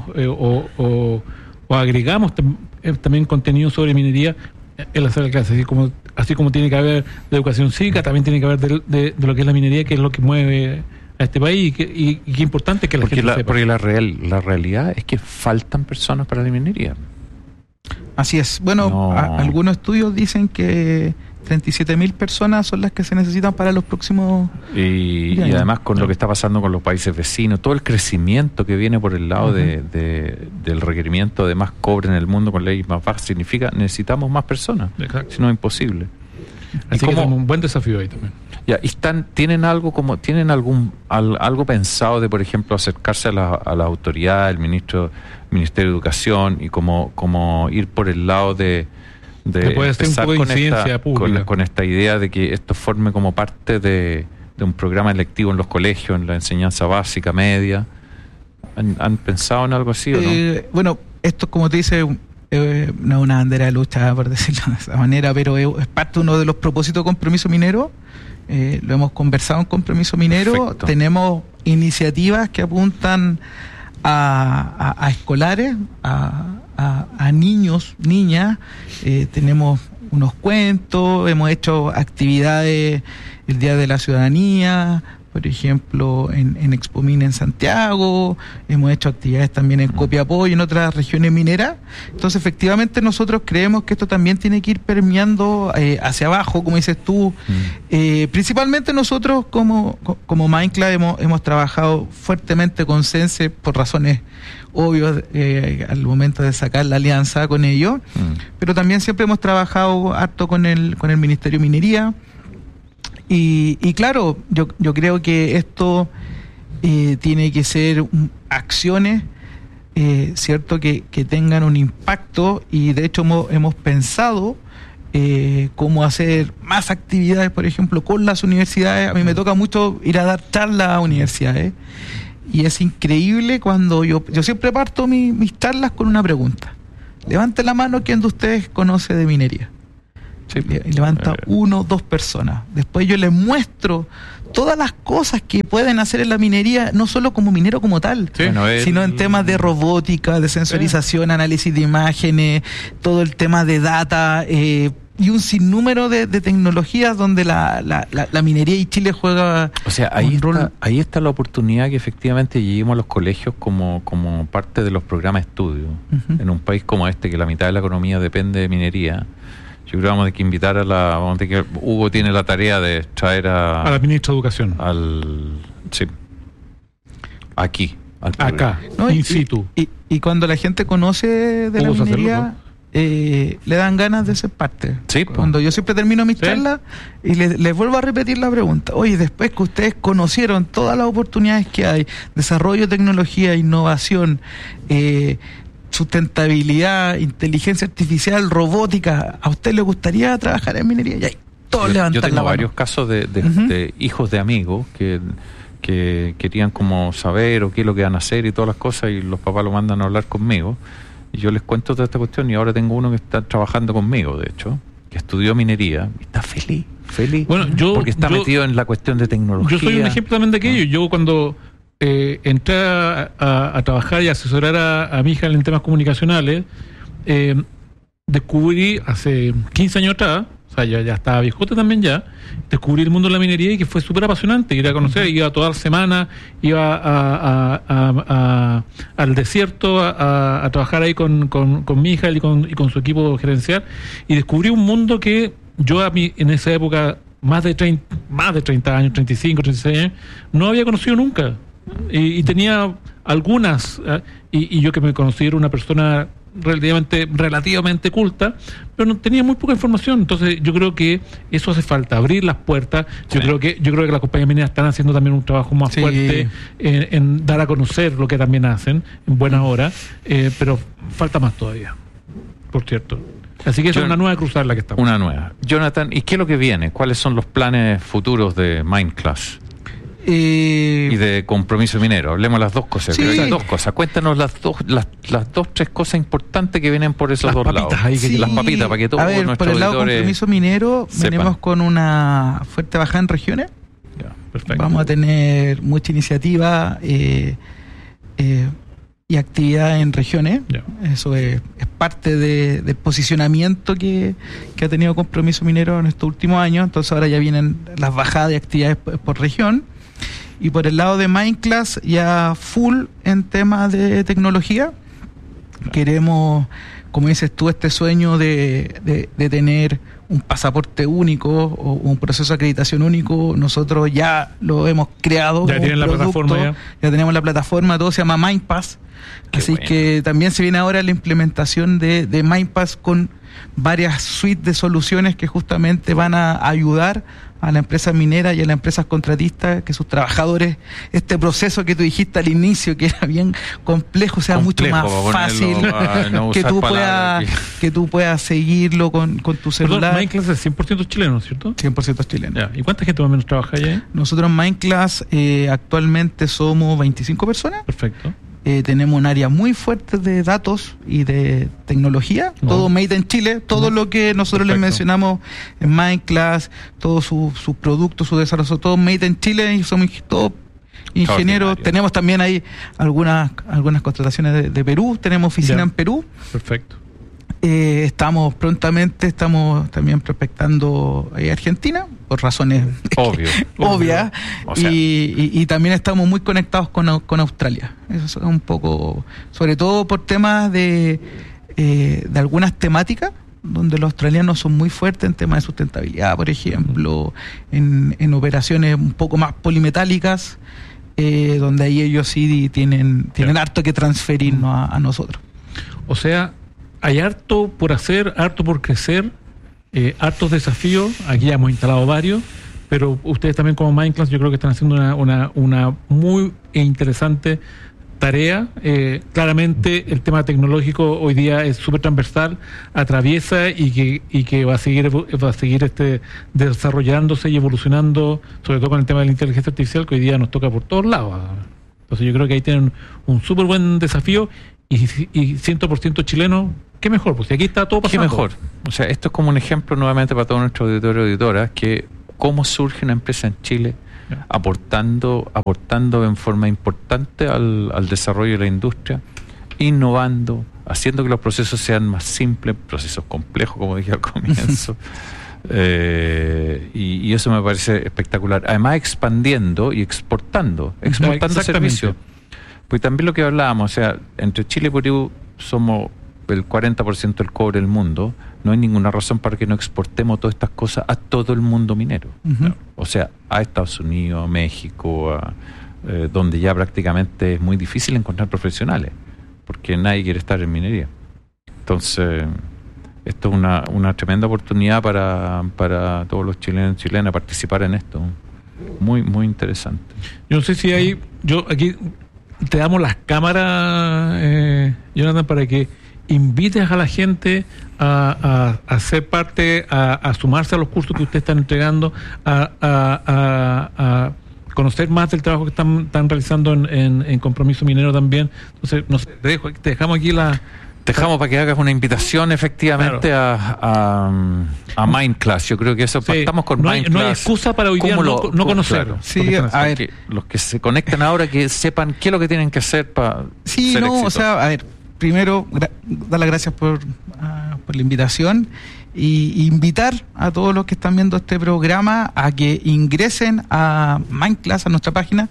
o agregamos también contenido sobre minería en la sala de clases. Así como tiene que haber de educación cívica, también tiene que haber de lo que es la minería, que es lo que mueve a este país y qué importante que la gente sepa. Porque la realidad es que faltan personas para la minería. Así es. Bueno, algunos estudios dicen que 37.000 personas son las que se necesitan para los próximos y además con lo que está pasando con los países vecinos, todo el crecimiento que viene por el lado del requerimiento de más cobre en el mundo con leyes más bajas, significa necesitamos más personas. Si no es imposible. Así que es un buen desafío ahí también. Ya, y tienen algo pensado de, por ejemplo, acercarse a la autoridad, el Ministerio de Educación, y como ir por el lado de puede ser un poco de incidencia pública con esta idea de que esto forme como parte de un programa electivo en los colegios, en la enseñanza básica, media. ¿Han pensado en algo así o no? Bueno, esto, como te dice, no es una bandera de lucha, por decirlo de esa manera, pero es parte de uno de los propósitos de Compromiso Minero. Lo hemos conversado en Compromiso Minero. Perfecto. Tenemos iniciativas que apuntan a escolares, a niños, niñas. Tenemos unos cuentos, hemos hecho actividades el Día de la Ciudadanía, por ejemplo, en Expomín en Santiago, hemos hecho actividades también en Copiapó y en otras regiones mineras. Entonces, efectivamente, nosotros creemos que esto también tiene que ir permeando hacia abajo, como dices tú. Principalmente nosotros, como Mindclub, hemos trabajado fuertemente con CENSE por razones obvias al momento de sacar la alianza con ellos, pero también siempre hemos trabajado harto con el Ministerio de Minería. Y claro, yo creo que esto tiene que ser acciones, ¿cierto?, que tengan un impacto, y de hecho hemos pensado cómo hacer más actividades, por ejemplo, con las universidades. A mí me toca mucho ir a dar charlas a universidades y es increíble cuando yo siempre parto mis charlas con una pregunta. Levante la mano quien de ustedes conoce de minería. Sí. Y levanta 1 o 2 personas. Después yo les muestro todas las cosas que pueden hacer en la minería, no solo como minero como tal, Sí, sino en temas de robótica, de sensorización, análisis de imágenes, todo el tema de data, y un sinnúmero de tecnologías donde la minería y Chile juega. O sea, ahí está la oportunidad que efectivamente lleguemos a los colegios como parte de los programas de estudio. Uh-huh. En un país como este, que la mitad de la economía depende de minería, yo creo que vamos a tener que invitar Hugo tiene la tarea de traer a la ministra de Educación. Aquí. Acá, ¿No? in situ. Y cuando la gente conoce de la minería, le dan ganas de ser parte. Sí, cuando yo siempre termino mis charlas y les vuelvo a repetir la pregunta. Oye, después que ustedes conocieron todas las oportunidades que hay, desarrollo de tecnología, innovación, sustentabilidad, inteligencia artificial, robótica, ¿a usted le gustaría trabajar en minería? Y ahí todos levantan la mano. Yo tengo varios casos de hijos de amigos que querían como saber o qué es lo que van a hacer y todas las cosas, y los papás lo mandan a hablar conmigo y yo les cuento toda esta cuestión, y ahora tengo uno que está trabajando conmigo, de hecho, que estudió minería y está feliz. Bueno, porque está metido en la cuestión de tecnología. Yo soy un ejemplo también de aquello. Yo cuando entré a trabajar y asesorar a mi hija en temas comunicacionales, descubrí hace 15 años atrás, o sea, ya estaba viejote también ya, descubrí el mundo de la minería y que fue súper apasionante, ir a conocer, iba toda la semana, iba al desierto a trabajar ahí con mi hija y con su equipo gerencial, y descubrí un mundo que yo en esa época, más de 30 años, 35, 36 años, no había conocido nunca. Y tenía algunas, y yo que me considero una persona relativamente culta, pero no tenía muy poca información. Entonces yo creo que eso hace falta, abrir las puertas. Yo creo que las compañías mineras están haciendo también un trabajo más fuerte en dar a conocer lo que también hacen en buena hora, pero falta más todavía, por cierto. Así que es una nueva cruzada la que estamos. Una nueva. Jonathan, ¿y qué es lo que viene? ¿Cuáles son los planes futuros de Mindclass? Y de compromiso minero. Hablemos las dos cosas. Sí. Hay dos cosas. Cuéntanos las dos, tres cosas importantes que vienen por esos dos lados. Las papitas, para que todos nuestros auditores... Por el lado compromiso minero, venimos con una fuerte bajada en regiones. Ya, perfecto. Vamos a tener mucha iniciativa y actividad en regiones. Ya. Eso es parte del posicionamiento que ha tenido compromiso minero en estos últimos años. Entonces ahora ya vienen las bajadas de actividades por región. Y por el lado de Mindclass, ya full en temas de tecnología. Queremos, como dices tú, este sueño de tener un pasaporte único o un proceso de acreditación único. Nosotros ya lo hemos creado. Ya tienen la plataforma. Ya tenemos la plataforma, todo se llama MindPass. Así que también se viene ahora la implementación de MindPass con varias suites de soluciones que justamente van a ayudar a la empresa minera y a las empresas contratistas, que sus trabajadores, este proceso que tú dijiste al inicio, que era bien complejo, sea mucho más fácil, que tú puedas seguirlo con tu celular. Mindclass es 100% chileno, ¿cierto? 100% chileno. Ya. ¿Y cuánta gente más o menos trabaja allá? Nosotros en Mindclass actualmente somos 25 personas. Perfecto. Tenemos un área muy fuerte de datos y de tecnología, todo made in Chile, todo lo que nosotros les mencionamos en Mindclass, todos sus productos, su desarrollo, todo made in Chile, y somos todos ingenieros. Tenemos también ahí algunas contrataciones de Perú, tenemos oficina en Perú. Perfecto. Estamos también prospectando Argentina por razones obvias, o sea, y también estamos muy conectados con Australia. Eso es un poco, sobre todo por temas de algunas temáticas donde los australianos son muy fuertes en temas de sustentabilidad, por ejemplo, en operaciones un poco más polimetálicas, donde ahí ellos sí tienen harto que transferirnos a nosotros. O sea, hay harto por hacer, harto por crecer, hartos desafíos. Aquí ya hemos instalado varios, pero ustedes también como Mindclass yo creo que están haciendo una muy interesante tarea. Claramente el tema tecnológico hoy día es súper transversal, atraviesa y que va a seguir desarrollándose y evolucionando, sobre todo con el tema de la inteligencia artificial, que hoy día nos toca por todos lados. Entonces yo creo que ahí tienen un súper buen desafío y 100% chileno. ¿Qué mejor? Pues si aquí está todo pasando. ¿Qué mejor? O sea, esto es como un ejemplo nuevamente para todos nuestros auditores y auditoras, que cómo surge una empresa en Chile aportando en forma importante al desarrollo de la industria, innovando, haciendo que los procesos sean más simples, procesos complejos, como dije al comienzo. Y eso me parece espectacular. Además, expandiendo y exportando servicios. Pues también lo que hablábamos, o sea, entre Chile y Perú somos el 40% del cobre del mundo. No hay ninguna razón para que no exportemos todas estas cosas a todo el mundo minero. O sea, a Estados Unidos, a México, donde ya prácticamente es muy difícil encontrar profesionales, porque nadie quiere estar en minería. Entonces, esto es una tremenda oportunidad para todos los chilenos y chilenas participar en esto. Muy, muy interesante. Yo no sé si hay... Aquí te damos las cámaras, Jonathan, para que invites a la gente a ser parte, a sumarse a los cursos que ustedes están entregando, a conocer más del trabajo que están realizando en Compromiso Minero también. Entonces, no sé, te dejamos aquí Dejamos para que hagas una invitación efectivamente a Mindclass. Yo creo que eso, estamos con Mindclass. No hay excusa para hoy día no conocer. Claro. Sí, a ver, los que se conectan ahora, que sepan qué es lo que tienen que hacer para ser exitosos. O sea, a ver, primero, dar las gracias por la invitación y invitar a todos los que están viendo este programa a que ingresen a Mindclass, a nuestra página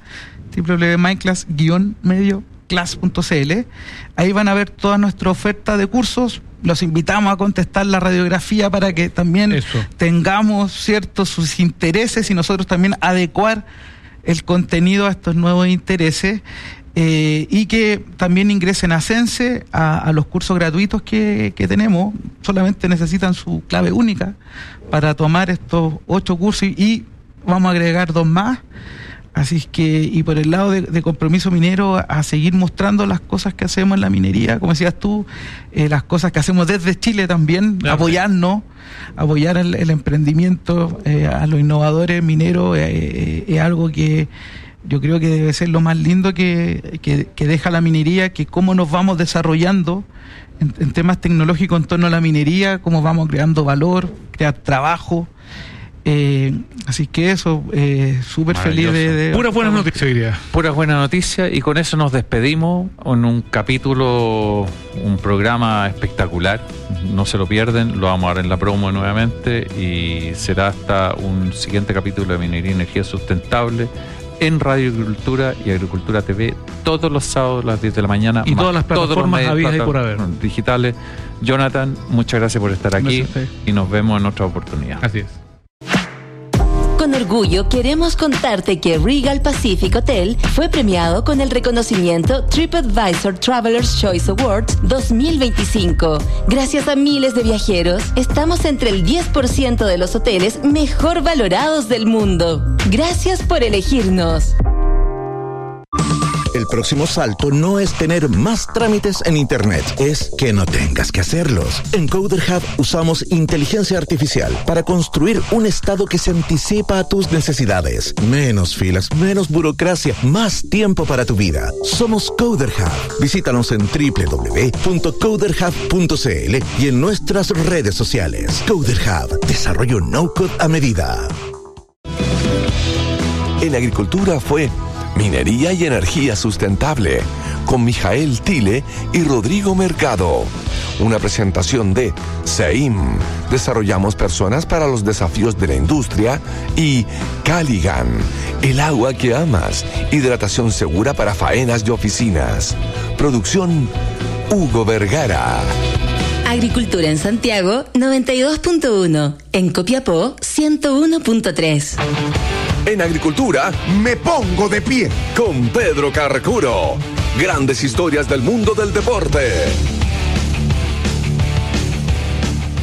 www.mindclass-medio.class.cl. Ahí van a ver toda nuestra oferta de cursos. Los invitamos a contestar la radiografía para que también tengamos sus intereses y nosotros también adecuar el contenido a estos nuevos intereses. Y que también ingresen a Sense, a los cursos gratuitos que tenemos. Solamente necesitan su clave única para tomar estos 8 cursos y vamos a agregar 2 más. Así es que, y por el lado de Compromiso Minero, a seguir mostrando las cosas que hacemos en la minería, como decías tú, las cosas que hacemos desde Chile también, apoyar el emprendimiento, a los innovadores mineros, es algo que yo creo que debe ser lo más lindo que deja la minería, que cómo nos vamos desarrollando en temas tecnológicos en torno a la minería, cómo vamos creando valor, crear trabajo. Así que eso, súper feliz de puras buenas noticias hoy día. Puras buenas noticias, y con eso nos despedimos en un capítulo, un programa espectacular. No se lo pierden, lo vamos a dar en la promo nuevamente, y será hasta un siguiente capítulo de Minería y Energía Sustentable en Radio Agricultura y Agricultura TV, todos los sábados a las 10 de la mañana. Y todas las plataformas habidas y por haber. Digitales. Jonathan, muchas gracias por estar aquí y nos vemos en otra oportunidad. Así es. Con orgullo queremos contarte que Regal Pacific Hotel fue premiado con el reconocimiento TripAdvisor Traveler's Choice Awards 2025. Gracias a miles de viajeros, estamos entre el 10% de los hoteles mejor valorados del mundo. Gracias por elegirnos. El próximo salto no es tener más trámites en Internet, es que no tengas que hacerlos. En Coder Hub usamos inteligencia artificial para construir un estado que se anticipa a tus necesidades. Menos filas, menos burocracia, más tiempo para tu vida. Somos Coder Hub. Visítanos en www.coderhub.cl y en nuestras redes sociales. Coder Hub, desarrollo no-code a medida. En agricultura fue Minería y Energía Sustentable, con Mijael Tile y Rodrigo Mercado. Una presentación de SEIM, desarrollamos personas para los desafíos de la industria, y Caligan, el agua que amas, hidratación segura para faenas y oficinas. Producción Hugo Vergara. Agricultura en Santiago 92.1, en Copiapó 101.3. En agricultura, me pongo de pie con Pedro Carcuro. Grandes historias del mundo del deporte.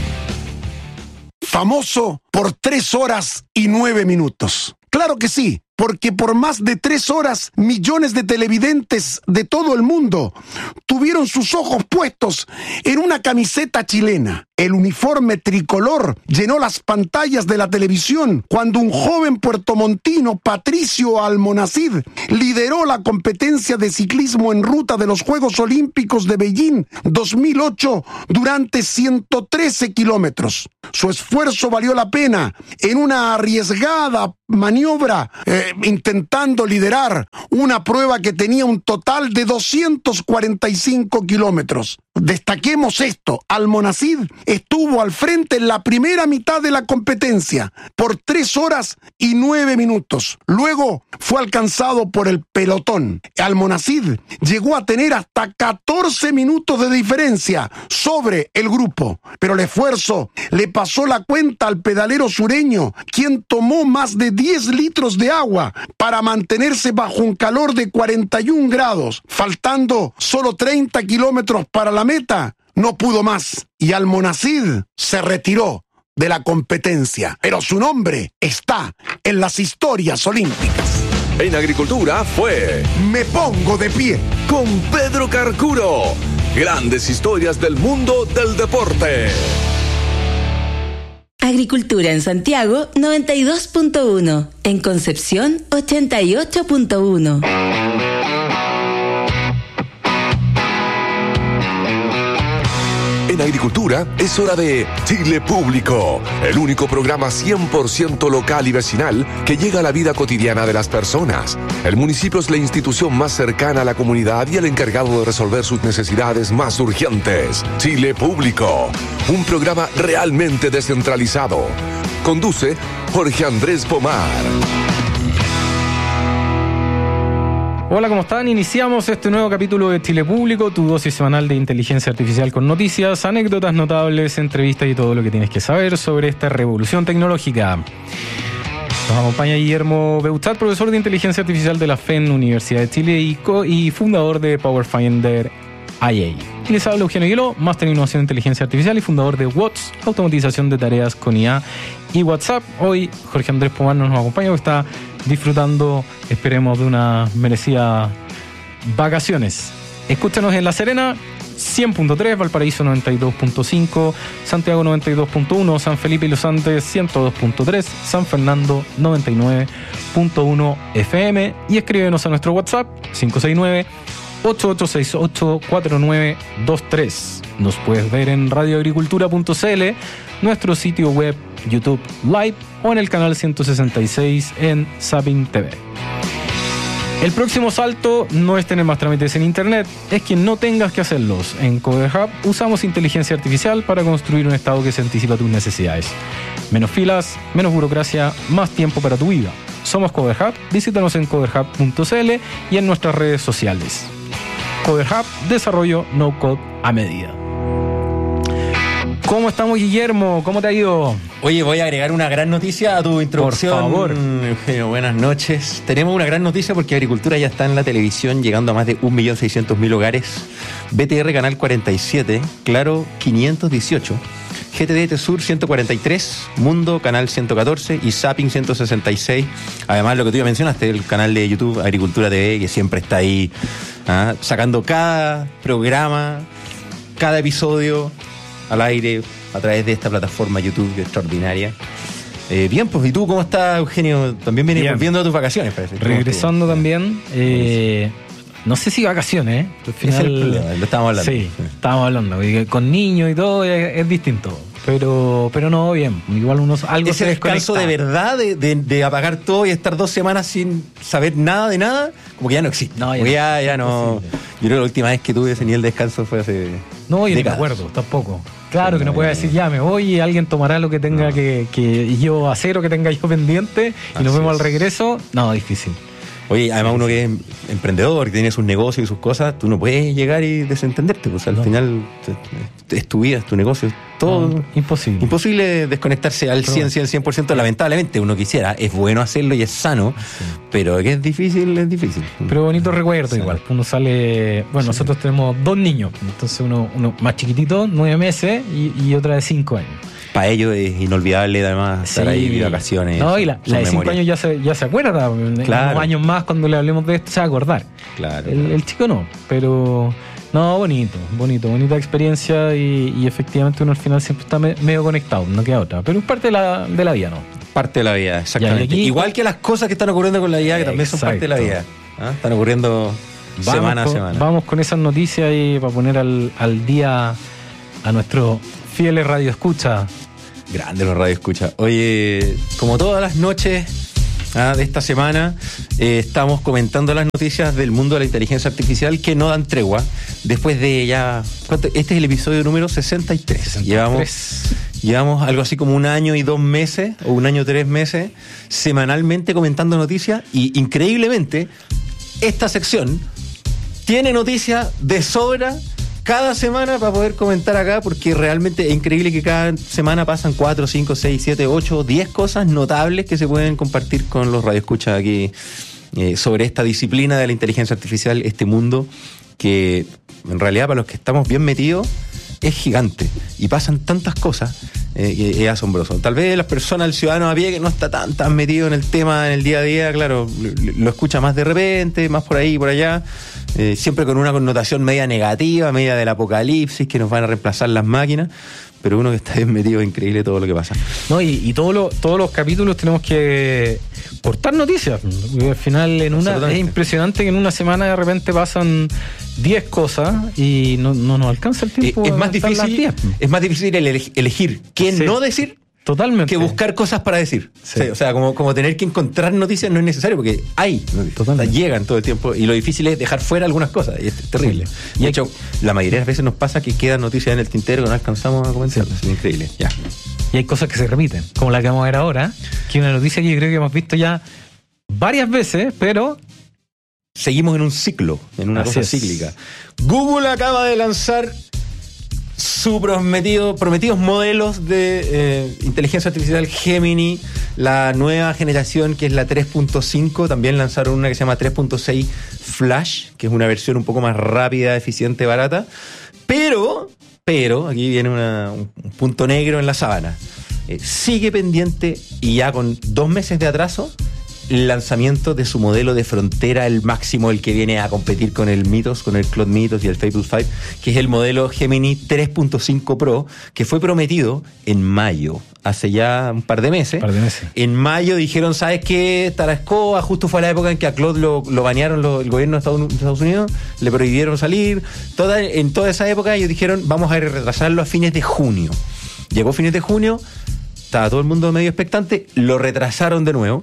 Famoso por 3 horas y 9 minutos. Claro que sí. porque por más de 3 horas millones de televidentes de todo el mundo tuvieron sus ojos puestos en una camiseta chilena. El uniforme tricolor llenó las pantallas de la televisión cuando un joven puertomontino, Patricio Almonacid, lideró la competencia de ciclismo en ruta de los Juegos Olímpicos de Beijing 2008 durante 113 kilómetros. Su esfuerzo valió la pena en una arriesgada maniobra intentando liderar una prueba que tenía un total de 245 kilómetros. Destaquemos esto, Almonacid estuvo al frente en la primera mitad de la competencia por 3 horas y 9 minutos. Luego fue alcanzado por el pelotón. Almonacid llegó a tener hasta 14 minutos de diferencia sobre el grupo, pero el esfuerzo le pasó la cuenta al pedalero sureño, quien tomó más de 10 litros de agua para mantenerse bajo un calor de 41 grados, faltando solo 30 kilómetros para la meta. No pudo más y Almonacid se retiró de la competencia, pero su nombre está en las historias olímpicas. En Agricultura fue Me pongo de pie con Pedro Carcuro. Grandes historias del mundo del deporte. Agricultura en Santiago 92.1, en Concepción 88.1. En Agricultura es hora de Chile Público, el único programa 100% local y vecinal que llega a la vida cotidiana de las personas. El municipio es la institución más cercana a la comunidad y el encargado de resolver sus necesidades más urgentes. Chile Público, un programa realmente descentralizado. Conduce Jorge Andrés Pomar. Hola, ¿cómo están? Iniciamos este nuevo capítulo de Chile Público, tu dosis semanal de inteligencia artificial con noticias, anécdotas notables, entrevistas y todo lo que tienes que saber sobre esta revolución tecnológica. Nos acompaña Guillermo Beuchat, profesor de inteligencia artificial de la FEN Universidad de Chile y fundador de PowerFinder IA. Y les habla Eugenio Hielo, máster en innovación en inteligencia artificial y fundador de WOTS, automatización de tareas con IA y WhatsApp. Hoy Jorge Andrés Pomar nos acompaña, que está disfrutando, esperemos, de una merecida vacaciones. Escúchanos en La Serena 100.3, Valparaíso 92.5, Santiago 92.1, San Felipe y Los Andes 102.3, San Fernando 99.1 FM y escríbenos a nuestro WhatsApp 569-8868-4923. Nos puedes ver en radioagricultura.cl, nuestro sitio web, YouTube Live o en el canal 166 en Zapping TV. El próximo salto no es tener más trámites en internet, es que no tengas que hacerlos. En Coder Hub usamos inteligencia artificial para construir un estado que se anticipa a tus necesidades. Menos filas, menos burocracia, más tiempo para tu vida. Somos Coder Hub, visítanos en coderhub.cl y en nuestras redes sociales. Coder Hub, desarrollo no code a medida. ¿Cómo estamos, Guillermo? ¿Cómo te ha ido? Oye, voy a agregar una gran noticia a tu introducción. Por favor. Eugenio, buenas noches. Tenemos una gran noticia porque Agricultura ya está en la televisión, llegando a más de 1.600.000 hogares. BTR Canal 47, Claro 518, GTD Sur 143, Mundo Canal 114 y Zapping 166. Además, lo que tú ya mencionaste, el canal de YouTube Agricultura TV, que siempre está ahí sacando cada programa, cada episodio al aire a través de esta plataforma YouTube extraordinaria. Bien, pues, ¿y tú cómo estás, Eugenio? También vienes volviendo a tus vacaciones, parece. Regresando también. No sé si vacaciones, al final, ese es el problema, lo estábamos hablando. Sí, estábamos hablando. Con niños y todo es distinto. Pero no, bien. Igual algo se desconecta. ¿Ese descanso de verdad de apagar todo y estar 2 semanas sin saber nada de nada? Como que ya no existe. No, ya no. Yo creo que la última vez que tuve ese nivel de descanso fue hace. No, yo no me acuerdo, tampoco. Claro, que no pueda decir ya me voy y alguien tomará lo que tenga que yo hacer o que tenga yo pendiente y nos vemos al regreso. No, difícil. Oye, además uno que es emprendedor, que tiene sus negocios y sus cosas, tú no puedes llegar y desentenderte, pues al final es tu vida, es tu negocio, todo. No, imposible. Imposible desconectarse al 100%, lamentablemente uno quisiera, es bueno hacerlo y es sano, pero que es difícil, es difícil. Pero bonito recuerdo igual, uno sale, bueno, nosotros tenemos 2 niños, entonces uno más chiquitito, 9 meses y otra de 5 años. Para ellos es inolvidable además estar ahí de vacaciones. No, y la de 5 años ya se acuerda. Claro. En unos años más, cuando le hablemos de esto, se va a acordar. Claro. El chico no, pero... No, bonita experiencia y efectivamente uno al final siempre está medio conectado, no queda otra. Pero es parte de la vida, ¿no? Parte de la vida, exactamente. Aquí, igual que las cosas que están ocurriendo con la IA, que también son parte de la vida. ¿Ah? Están ocurriendo semana a semana. Vamos con esas noticias y para poner al día a nuestros fieles radioescucha. Grande los radioescucha. Oye, como todas las noches de esta semana, estamos comentando las noticias del mundo de la inteligencia artificial que no dan tregua. Después de ya... Este es el episodio número 63. Llevamos algo así como 1 año y 2 meses, o 1 año y 3 meses, semanalmente comentando noticias, y increíblemente, esta sección tiene noticias de sobra cada semana para poder comentar acá, porque realmente es increíble que cada semana pasan 4, 5, 6, 7, 8, 10 cosas notables que se pueden compartir con los radioescuchas aquí sobre esta disciplina de la inteligencia artificial, este mundo que en realidad para los que estamos bien metidos es gigante y pasan tantas cosas que es asombroso. Tal vez las personas, el ciudadano a pie que no está tan metido en el tema en el día a día, claro, lo escucha más de repente, más por ahí, por allá, siempre con una connotación media negativa, media del apocalipsis, que nos van a reemplazar las máquinas. Pero uno que está bien metido, es increíble todo lo que pasa. No, y todos los capítulos tenemos que cortar noticias. Al final es impresionante que en una semana de repente pasan 10 cosas y no nos alcanza el tiempo. Es más difícil elegir qué no decir. Totalmente. Que buscar cosas para decir. Sí. O sea, como tener que encontrar noticias no es necesario, porque hay noticias. O sea, llegan todo el tiempo, y lo difícil es dejar fuera algunas cosas, y es terrible. Sí. Y de hecho, la mayoría de las veces nos pasa que quedan noticias en el tintero que no alcanzamos a comentarlas. Sí. Es increíble. Ya. Y hay cosas que se repiten, como la que vamos a ver ahora, que es una noticia que yo creo que hemos visto ya varias veces, pero seguimos en un ciclo, en una cosa cíclica. Google acaba de lanzar sus prometidos modelos de inteligencia artificial Gemini, la nueva generación que es la 3.5. También lanzaron una que se llama 3.6 Flash, que es una versión un poco más rápida, eficiente, barata. Pero aquí viene un punto negro en la sábana. Sigue pendiente, y ya con 2 meses de atraso, el lanzamiento de su modelo de frontera, el máximo, el que viene a competir con el Mythos, con el Claude Mythos y el Fable 5, que es el modelo Gemini 3.5 Pro, que fue prometido en mayo, hace ya un par de meses. En mayo dijeron, ¿sabes qué? Tarascoa, justo fue la época en que a Claude lo banearon el gobierno de Estados Unidos, le prohibieron salir. En toda esa época ellos dijeron, vamos a retrasarlo a fines de junio. Llegó fines de junio, estaba todo el mundo medio expectante, lo retrasaron de nuevo.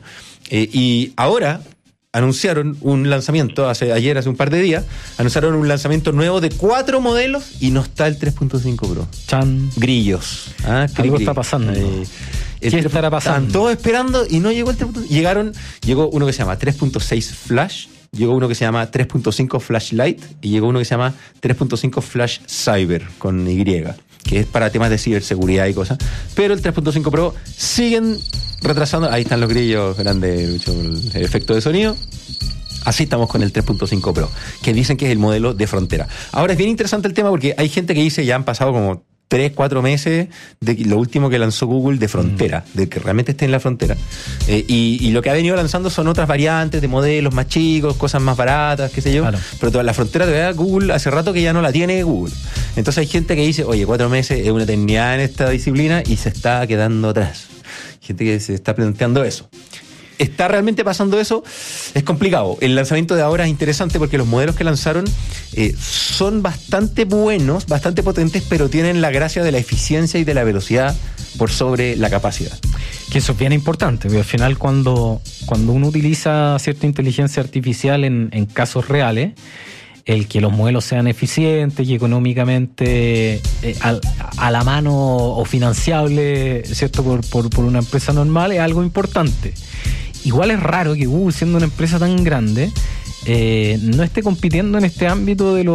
Y ahora anunciaron un lanzamiento, hace un par de días, anunciaron un lanzamiento nuevo de 4 modelos y no está el 3.5 Pro. Chan. Grillos. Algo está pasando. ¿Qué estará pasando? Están todos esperando y no llegó el 3.5. Llegó uno que se llama 3.6 Flash, llegó uno que se llama 3.5 Flash Lite y llegó uno que se llama 3.5 Flash Cyber con Y, que es para temas de ciberseguridad y cosas. Pero el 3.5 Pro siguen retrasando. Ahí están los grillos grandes, el efecto de sonido. Así estamos con el 3.5 Pro, que dicen que es el modelo de frontera. Ahora es bien interesante el tema, porque hay gente que dice, ya han pasado como 3-4 meses de lo último que lanzó Google de frontera, de que realmente esté en la frontera. Y lo que ha venido lanzando son otras variantes de modelos más chicos, cosas más baratas, qué sé yo. Claro. Pero toda la frontera, de verdad, Google hace rato que ya no la tiene Google. Entonces hay gente que dice, oye, 4 meses es una eternidad en esta disciplina y se está quedando atrás. Gente que se está planteando eso. ¿Está realmente pasando eso? Es complicado. El lanzamiento de ahora es interesante porque los modelos que lanzaron son bastante buenos, bastante potentes, pero tienen la gracia de la eficiencia y de la velocidad por sobre la capacidad. Que eso es bien importante, porque al final cuando uno utiliza cierta inteligencia artificial en casos reales, el que los modelos sean eficientes y económicamente a la mano o financiable, ¿cierto? Por una empresa normal, es algo importante. Igual es raro que Google, siendo una empresa tan grande, no esté compitiendo en este ámbito de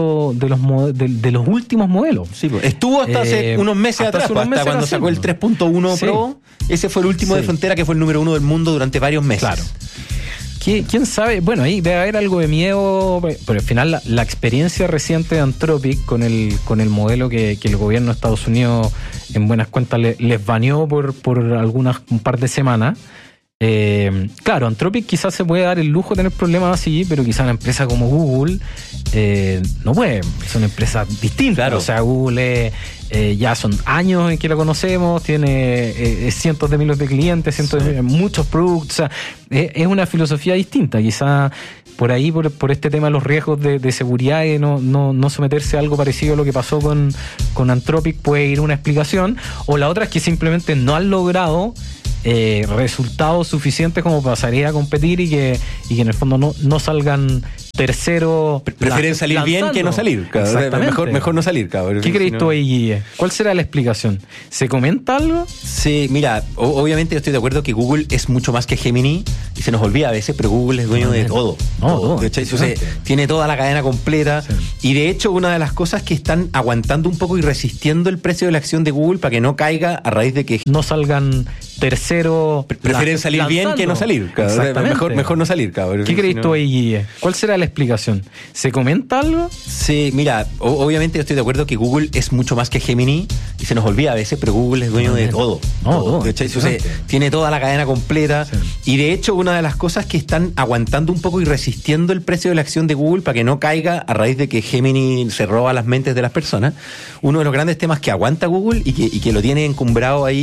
los últimos modelos. Sí, pues, estuvo hasta hace unos meses atrás, hasta cuando sacó el 3.1 Pro. Ese fue el último de frontera, que fue el número 1 del mundo durante varios meses. Claro. ¿Quién sabe? Bueno, ahí debe haber algo de miedo, pero al final la experiencia reciente de Anthropic con el modelo que el gobierno de Estados Unidos en buenas cuentas les baneó por un par de semanas. Claro, Anthropic quizás se puede dar el lujo de tener problemas así, pero quizás una empresa como Google no puede, son empresas distintas. Claro. O sea, Google ya son años en que la conocemos, tiene cientos de miles de clientes, muchos productos, o sea, es una filosofía distinta. Quizás por ahí, por este tema de los riesgos de seguridad y no someterse a algo parecido a lo que pasó con Anthropic puede ir una explicación, o la otra es que simplemente no han logrado resultados suficientes como para salir a competir y que en el fondo no salgan tercero. Prefieren salir lanzando bien que no salir. Mejor no salir. ¿Qué crees tú ahí, Guille? ¿Cuál será la explicación? ¿Se comenta algo? Sí, mira, obviamente yo estoy de acuerdo que Google es mucho más que Gemini y se nos olvida a veces, pero Google es dueño de todo. De hecho, tiene toda la cadena completa. Sí. Y de hecho, una de las cosas que están aguantando un poco y resistiendo el precio de la acción de Google para que no caiga a raíz de que no salgan tercero. Prefieren salir lanzando bien que no salir. Mejor no salir. ¿Qué crees tú ahí, Guille? ¿Cuál será la explicación? ¿Se comenta algo? Sí, mira, obviamente yo estoy de acuerdo que Google es mucho más que Gemini y se nos olvida a veces, pero Google es dueño de todo. De hecho, tiene toda la cadena completa. Sí. Y de hecho, una de las cosas que están aguantando un poco y resistiendo el precio de la acción de Google para que no caiga a raíz de que Gemini se roba las mentes de las personas, uno de los grandes temas que aguanta Google y que lo tiene encumbrado ahí